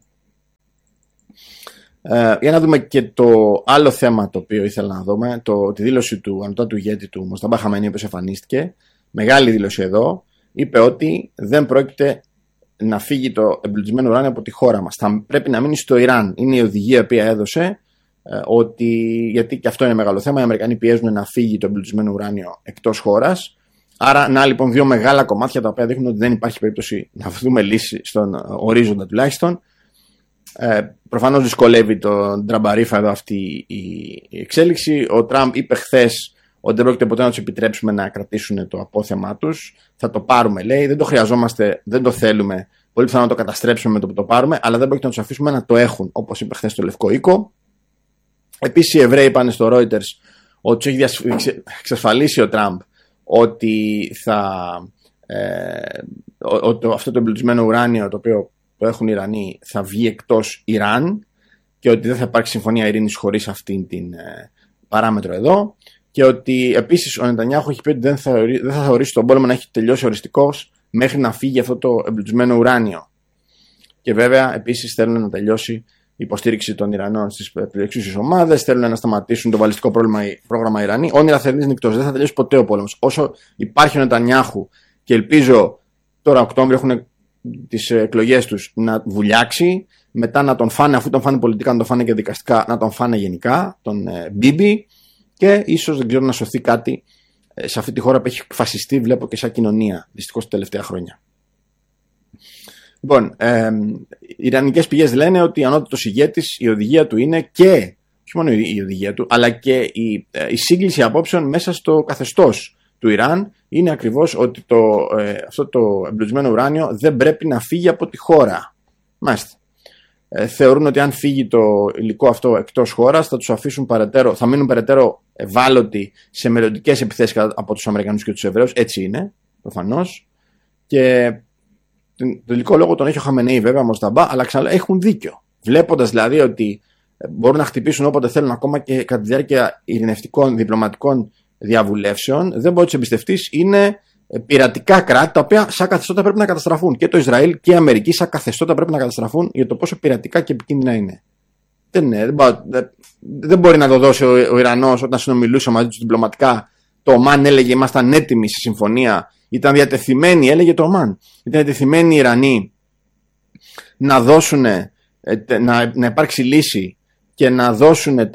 Για να δούμε και το άλλο θέμα το οποίο ήθελα να δούμε, τη δήλωση του ανωτάτου ηγέτη του Μοσταμπά Χαμενεή, που εμφανίστηκε. Μεγάλη δήλωση εδώ. Είπε ότι δεν πρόκειται να φύγει το εμπλουτισμένο ουράνιο από τη χώρα μας. Θα πρέπει να μείνει στο Ιράν. Είναι η οδηγία που έδωσε, γιατί και αυτό είναι μεγάλο θέμα. Οι Αμερικανοί πιέζουν να φύγει το εμπλουτισμένο ουράνιο εκτός χώρας. Άρα, να λοιπόν, δύο μεγάλα κομμάτια τα οποία δείχνουν ότι δεν υπάρχει περίπτωση να βρούμε λύση στον ορίζοντα τουλάχιστον. Προφανώς δυσκολεύει τον Τραμπαρίφα εδώ αυτή η εξέλιξη. Ο Τραμπ είπε χθες ότι δεν πρόκειται ποτέ να τους επιτρέψουμε να κρατήσουν το απόθεμά τους. Θα το πάρουμε, λέει. Δεν το χρειαζόμαστε, δεν το θέλουμε. Πολύ πιθανό να το καταστρέψουμε με το που το πάρουμε, αλλά δεν πρόκειται να τους αφήσουμε να το έχουν, όπως είπε χθες στο Λευκό Οίκο. Επίσης, οι Εβραίοι είπαν στο Reuters ότι έχει εξασφαλίσει ο Τραμπ ότι αυτό το εμπλουτισμένο ουράνιο το οποίο το έχουν οι Ιρανοί θα βγει εκτός Ιράν και ότι δεν θα υπάρξει συμφωνία ειρήνης χωρίς αυτήν την παράμετρο εδώ, και ότι επίσης ο Νετανιάχου έχει πει ότι δεν θα θεωρήσει τον πόλεμο να έχει τελειώσει οριστικώς μέχρι να φύγει αυτό το εμπλουτισμένο ουράνιο. Και βέβαια επίσης θέλουν να τελειώσει η υποστήριξη των Ιρανών στις πλειοεξούσιες ομάδες, θέλουν να σταματήσουν το βαλιστικό πρόγραμμα Ιρανή. Όνειρα θερινής νυχτός, δεν θα τελειώσει ποτέ ο πόλεμος. Όσο υπάρχει ο Νετανιάχου, και ελπίζω τώρα Οκτώβριο έχουν τις εκλογές τους, να βουλιάξει, μετά να τον φάνε, αφού τον φάνε πολιτικά, να τον φάνε και δικαστικά, να τον φάνε γενικά, τον Μπίμπι, και ίσως δεν ξέρω να σωθεί κάτι σε αυτή τη χώρα που έχει φασιστεί, βλέπω, και σαν κοινωνία, δυστυχώς τα τελευταία χρόνια. Λοιπόν, οι ιρανικές πηγές λένε ότι ανώτατος ηγέτης, η οδηγία του είναι και, όχι μόνο η οδηγία του, αλλά και η σύγκληση απόψεων μέσα στο καθεστώς του Ιράν είναι ακριβώς ότι αυτό το εμπλουτισμένο ουράνιο δεν πρέπει να φύγει από τη χώρα. Μάλιστα. Θεωρούν ότι αν φύγει το υλικό αυτό εκτός χώρας θα τους αφήσουν παρετέρω, θα μείνουν περαιτέρω ευάλωτοι σε μελλοντικές επιθέσεις από τους Αμερικανούς και τους Εβραίους. Έτσι είναι, προφανώς. Και το υλικό λόγο τον έχει ο Χαμενεή, βέβαια, Μοσταμπά, αλλά ξανά έχουν δίκιο. Βλέποντας δηλαδή ότι μπορούν να χτυπήσουν όποτε θέλουν, ακόμα και κατά τη διάρκεια ειρηνευτικών διπλωματικών διαβουλεύσεων, δεν μπορεί να τους εμπιστευτείς. Είναι πειρατικά κράτη τα οποία σαν καθεστώτα πρέπει να καταστραφούν. Και το Ισραήλ και η Αμερική σαν καθεστώτα πρέπει να καταστραφούν για το πόσο πειρατικά και επικίνδυνα είναι. Δεν μπορεί να το δώσει ο Ιρανός όταν συνομιλούσε μαζί του διπλωματικά. Το Ομάν έλεγε ήμασταν έτοιμοι σε συμφωνία. Ήταν διατεθειμένοι, έλεγε το Ομάν. Ήταν διατεθειμένοι οι Ιρανοί να δώσουν, να υπάρξει λύση και να δώσουν να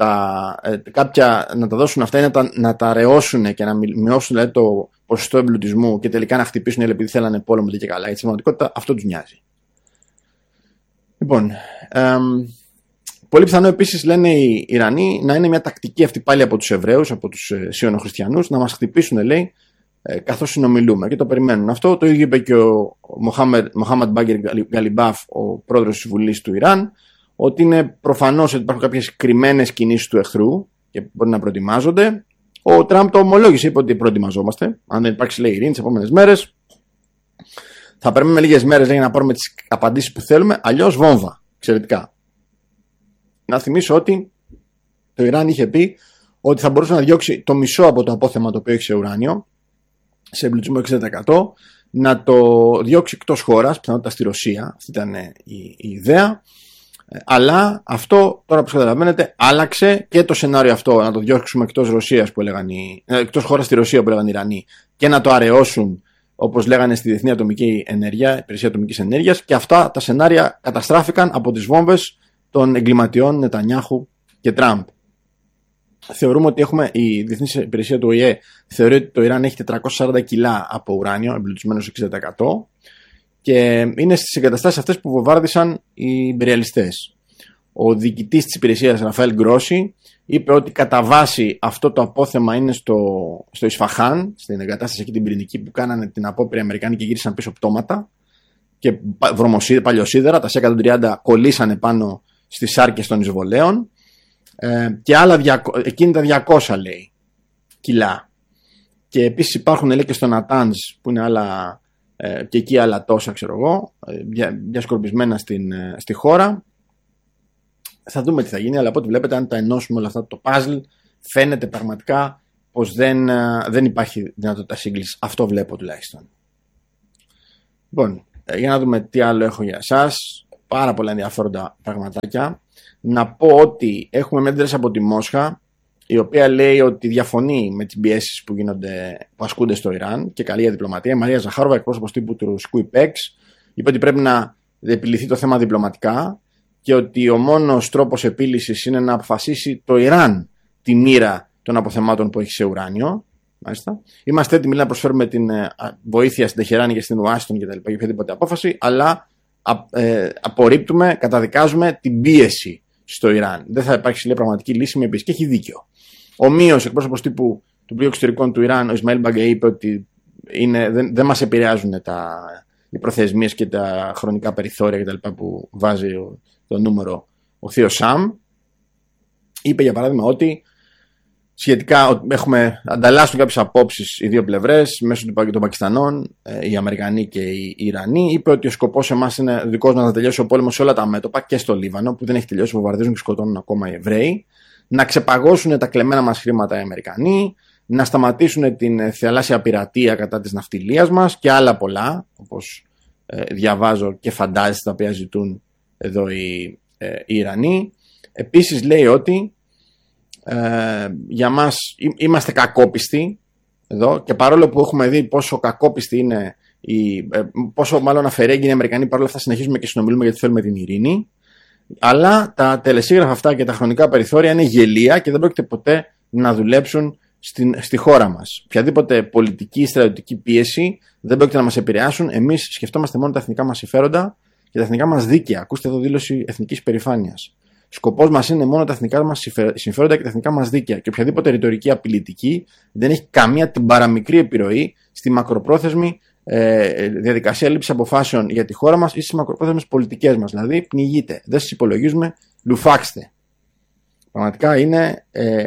τα δώσουν αυτά ή να τα αραιώσουν και να μειώσουν δηλαδή, το ποσοστό εμπλουτισμού και τελικά να χτυπήσουν επειδή θέλανε πόλεμο και καλά. Έτσι, στην πραγματικότητα αυτό τους νοιάζει. Λοιπόν, πολύ πιθανό επίσης λένε οι Ιρανοί να είναι μια τακτική αυτή πάλι από τους Εβραίους, από τους Σιωνοχριστιανούς, να μας χτυπήσουν, λέει, καθώς συνομιλούμε, και το περιμένουν αυτό. Το ίδιο είπε και ο Μοχάμαντ Μπάγκερ Γκαλιμπάφ, ο πρόεδρος της Βουλής του Ιράν, ότι είναι προφανώς ότι υπάρχουν κάποιες κρυμμένες κινήσεις του εχθρού και μπορεί να προετοιμάζονται. Ο Τραμπ το ομολόγησε, είπε ότι προετοιμαζόμαστε. Αν δεν υπάρξει, λέει, ειρήνη τις επόμενες μέρες, θα περιμένουμε λίγες μέρες, λέει, να πάρουμε τις απαντήσεις που θέλουμε. Αλλιώς βόμβα. Εξαιρετικά. Να θυμίσω ότι το Ιράν είχε πει ότι θα μπορούσε να διώξει το μισό από το απόθεμα το οποίο έχει σε ουράνιο, σε εμπλουτισμό 60%, να το διώξει εκτός χώρας, πιθανότατα στη Ρωσία. Αυτή ήταν η ιδέα. Αλλά αυτό, τώρα που καταλαβαίνετε, άλλαξε και το σενάριο αυτό, να το διώξουμε εκτός Ρωσίας που έλεγαν εκτός χώρας στη Ρωσία που έλεγαν οι Ιρανοί, και να το αραιώσουν, όπως λέγανε στη Διεθνή Ατομική Ενέργεια, Υπηρεσία Ατομικής Ενέργειας, και αυτά τα σενάρια καταστράφηκαν από τις βόμβες των εγκληματιών Νετανιάχου και Τραμπ. Θεωρούμε ότι η Διεθνής Υπηρεσία του ΟΗΕ θεωρεί ότι το Ιράν έχει 440 κιλά από ουράνιο, εμπλουτισμένο σε 60%. Και είναι στις εγκαταστάσεις αυτές που βομβάρδισαν οι ιμπεριαλιστές. Ο διοικητής της υπηρεσίας, Ραφαέλ Γκρόσι, είπε ότι κατά βάση αυτό το απόθεμα είναι στο Ισφαχάν, στην εγκατάσταση εκεί την πυρηνική που κάνανε την απόπειρα Αμερικάνοι και γύρισαν πίσω πτώματα και παλιοσίδερα, τα C-130 κολλήσανε πάνω στις σάρκες των εισβολέων, και άλλα εκείνη τα 200, λέει, κιλά. Και επίσης υπάρχουν, λέει, και στο Νατάνζ που είναι άλλα, και εκεί άλλα τόσα, ξέρω εγώ, διασκορπισμένα στη χώρα. θα δούμε τι θα γίνει, αλλά από ό,τι βλέπετε, αν τα ενώσουμε όλα αυτά το puzzle, φαίνεται πραγματικά πως δεν υπάρχει δυνατότητα σύγκλησης. Αυτό βλέπω τουλάχιστον. Λοιπόν, για να δούμε τι άλλο έχω για εσάς. Πάρα πολλά ενδιαφέροντα πραγματάκια. Να πω ότι έχουμε μια αντίδραση από τη Μόσχα, η οποία λέει ότι διαφωνεί με τις πιέσεις που ασκούνται στο Ιράν και καλή για διπλωματία. Η Μαρία Ζαχάροβα, εκπρόσωπος τύπου του ρωσικού ΙΠΕΞ, είπε ότι πρέπει να επιληθεί το θέμα διπλωματικά και ότι ο μόνος τρόπος επίλυσης είναι να αποφασίσει το Ιράν τη μοίρα των αποθεμάτων που έχει σε ουράνιο. Μάλιστα. Είμαστε έτοιμοι να προσφέρουμε την βοήθεια στην Τεχεράνη και στην Ουάσιγκτον κτλ. Για οποιαδήποτε απόφαση, αλλά απορρίπτουμε, καταδικάζουμε την πίεση στο Ιράν. Δεν θα υπάρξει, λέει, πραγματική λύση με πίεση. Και έχει δίκιο. Ομοίως, εκπρόσωπος τύπου του Υπουργείου Εξωτερικών του Ιράν, ο Ισμαήλ Μπαγκεϊ, είπε ότι δεν μας επηρεάζουν οι προθεσμίες και τα χρονικά περιθώρια κτλ. Που βάζει το νούμερο ο θείος Σαμ. Είπε, για παράδειγμα, ότι σχετικά έχουμε ανταλλάσσουν κάποιες απόψεις οι δύο πλευρές μέσω των Πακιστανών, οι Αμερικανοί και οι Ιρανοί. Είπε ότι ο σκοπός εμάς είναι δικός μας να τελειώσει ο πόλεμος σε όλα τα μέτωπα και στο Λίβανο, που δεν έχει τελειώσει, βομβαρδίζουν και σκοτώνουν ακόμα οι Εβραίοι. Να ξεπαγώσουν τα κλεμμένα μας χρήματα οι Αμερικανοί, να σταματήσουν την θαλάσσια πειρατεία κατά της ναυτιλίας μας και άλλα πολλά, όπως διαβάζω και φαντάζεστε, τα οποία ζητούν εδώ οι Ιρανοί. Επίσης λέει ότι για μας είμαστε κακόπιστοι εδώ, και παρόλο που έχουμε δει πόσο κακόπιστοι είναι πόσο μάλλον αφαιρέγγοι είναι οι Αμερικανοί, παρόλα αυτά συνεχίζουμε και συνομιλούμε γιατί θέλουμε την ειρήνη, αλλά τα τελεσίγραφα αυτά και τα χρονικά περιθώρια είναι γελία και δεν πρόκειται ποτέ να δουλέψουν στη χώρα μας. Οποιαδήποτε πολιτική ή στρατιωτική πίεση δεν πρόκειται να μας επηρεάσουν. Εμείς σκεφτόμαστε μόνο τα εθνικά μας συμφέροντα και τα εθνικά μας δίκαια. Ακούστε εδώ δήλωση εθνικής περηφάνειας. Σκοπός μας είναι μόνο τα εθνικά μας συμφέροντα και τα εθνικά μας δίκαια. Και οποιαδήποτε ρητορική απειλητική δεν έχει καμία την παραμικρή επιρροή στη μακροπρόθεσμη διαδικασία λήψης αποφάσεων για τη χώρα μας ή στις μακροπρόθεσμες πολιτικές μας. Δηλαδή, πνιγείτε, δεν σας υπολογίζουμε, λουφάξτε. Πραγματικά είναι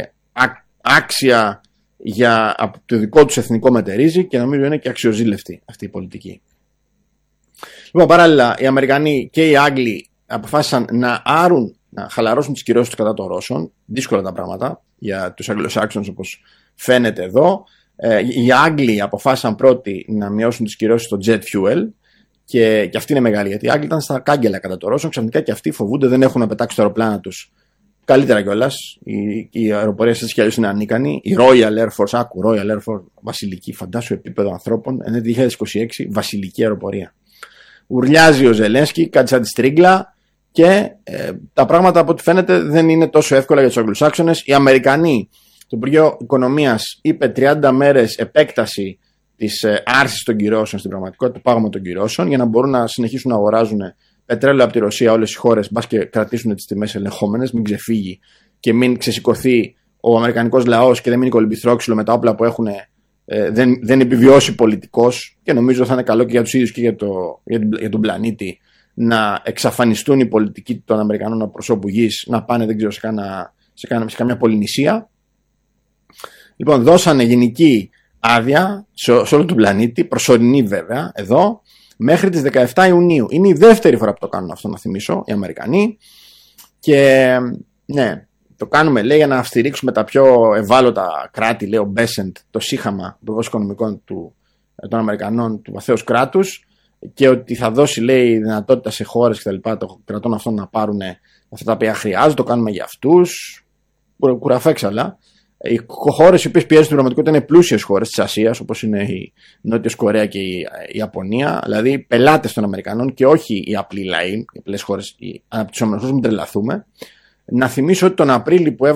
άξια από το δικό τους εθνικό μετερίζει και νομίζω είναι και αξιοζήλευτη αυτή η πολιτική. Λοιπόν, παράλληλα, οι Αμερικανοί και οι Άγγλοι αποφάσισαν να χαλαρώσουν τις κυρώσεις κατά των Ρώσων. Δύσκολα τα πράγματα για τους Αγγλοσάξονες, όπως φαίνεται εδώ. Οι Άγγλοι αποφάσισαν πρώτοι να μειώσουν τις κυρώσεις στο jet fuel και αυτή είναι μεγάλη, γιατί οι Άγγλοι ήταν στα κάγκελα κατά των Ρώσων. Ξαφνικά και αυτοί φοβούνται, δεν έχουν να πετάξει τα αεροπλάνα τους. Καλύτερα κιόλας. Η αεροπορία σας κι αλλιώς είναι ανίκανη. Η Royal Air Force, Royal Air Force, βασιλική, φαντάσου επίπεδο ανθρώπων, είναι 2026 βασιλική αεροπορία. Ουρλιάζει ο Ζελένσκι, κάτι σαν τη στρίγκλα. Και τα πράγματα από ό,τι φαίνεται δεν είναι τόσο εύκολα για τους Αγγλοσάξονες. Οι Αμερικανοί, το Υπουργείο Οικονομίας είπε 30 μέρες επέκταση της άρσης των κυρώσεων, στην πραγματικότητα του πάγωμα των κυρώσεων, για να μπορούν να συνεχίσουν να αγοράζουν πετρέλαιο από τη Ρωσία όλες οι χώρες, μπας και κρατήσουν τις τιμές ελεγχόμενες, μην ξεφύγει και μην ξεσηκωθεί ο αμερικανικός λαός και δεν μείνει κολυμπηθρόξυλο με τα όπλα που έχουν, δεν επιβιώσει πολιτικός. Και νομίζω θα είναι καλό και για τους ίδιους και για τον πλανήτη να εξαφανιστούν οι πολιτικοί των Αμερικανών προσώπου γης, να πάνε, δεν ξέρω, σε καμιά πολυνησία. Λοιπόν, δώσανε γενική άδεια σε όλο τον πλανήτη, προσωρινή βέβαια, εδώ, μέχρι τις 17 Ιουνίου. Είναι η δεύτερη φορά που το κάνουν αυτό, να θυμίσω, οι Αμερικανοί. Και ναι, το κάνουμε, λέει, για να στηρίξουμε τα πιο ευάλωτα κράτη, λέει ο Μπέσεντ, το σύγχαμα υπουργός οικονομικών των Αμερικανών, του βαθέως κράτους, και ότι θα δώσει, λέει, δυνατότητα σε χώρες και τα λοιπά των κρατών αυτών να πάρουν αυτά τα οποία χρειάζονται. Το κάνουμε για αυτούς. Κουραφέξαλα. Οι χώρες οι οποίες πιέζουν στην πραγματικότητα είναι πλούσιες χώρες της Ασίας, όπως είναι η Νότιος Κορέα και η Ιαπωνία, δηλαδή πελάτες των Αμερικανών και όχι οι απλοί λαοί, οι απλές χώρες, οι αναπτυσσόμενες χώρες, μην τρελαθούμε. Να θυμίσω ότι τον Απρίλιο που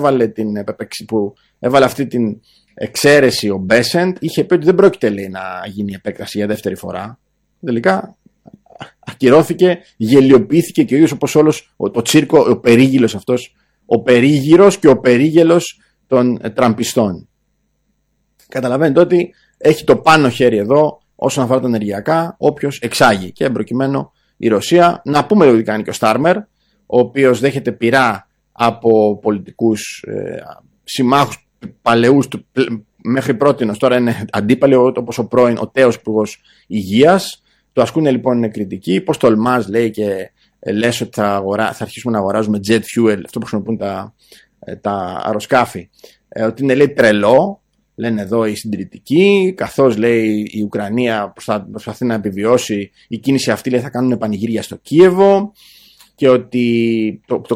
έβαλε αυτή την εξαίρεση ο Μπέσεντ, είχε πει ότι δεν πρόκειται, λέει, να γίνει επέκταση για δεύτερη φορά. Τελικά ακυρώθηκε, γελιοποιήθηκε και ο ίδιος, όπως όλος ο τσίρκο, ο περίγυλος αυτός, ο περίγυρος και ο περίγελος των τραμπιστών. Καταλαβαίνετε ότι έχει το πάνω χέρι εδώ όσον αφορά τα ενεργειακά, όποιος εξάγει, και προκειμένου η Ρωσία. Να πούμε λίγο τι κάνει και ο Στάρμερ, ο οποίος δέχεται πειρά από πολιτικούς συμμάχους παλαιούς του, μέχρι πρότινος, τώρα είναι αντίπαλοι, όπως ο πρώην, ο τέος υπουργός υγείας. Το ασκούν λοιπόν κριτική, πως τολμάς, λέει, και λες ότι θα αρχίσουμε να αγοράζουμε jet fuel, αυτό που χρησιμοποιούν τα αεροσκάφη, ότι είναι, λέει, τρελό, λένε εδώ οι συντηρητικοί, καθώς, λέει, η Ουκρανία προσπαθεί να επιβιώσει, η κίνηση αυτή, λέει, θα κάνουν πανηγύρια στο Κίεβο, και ότι το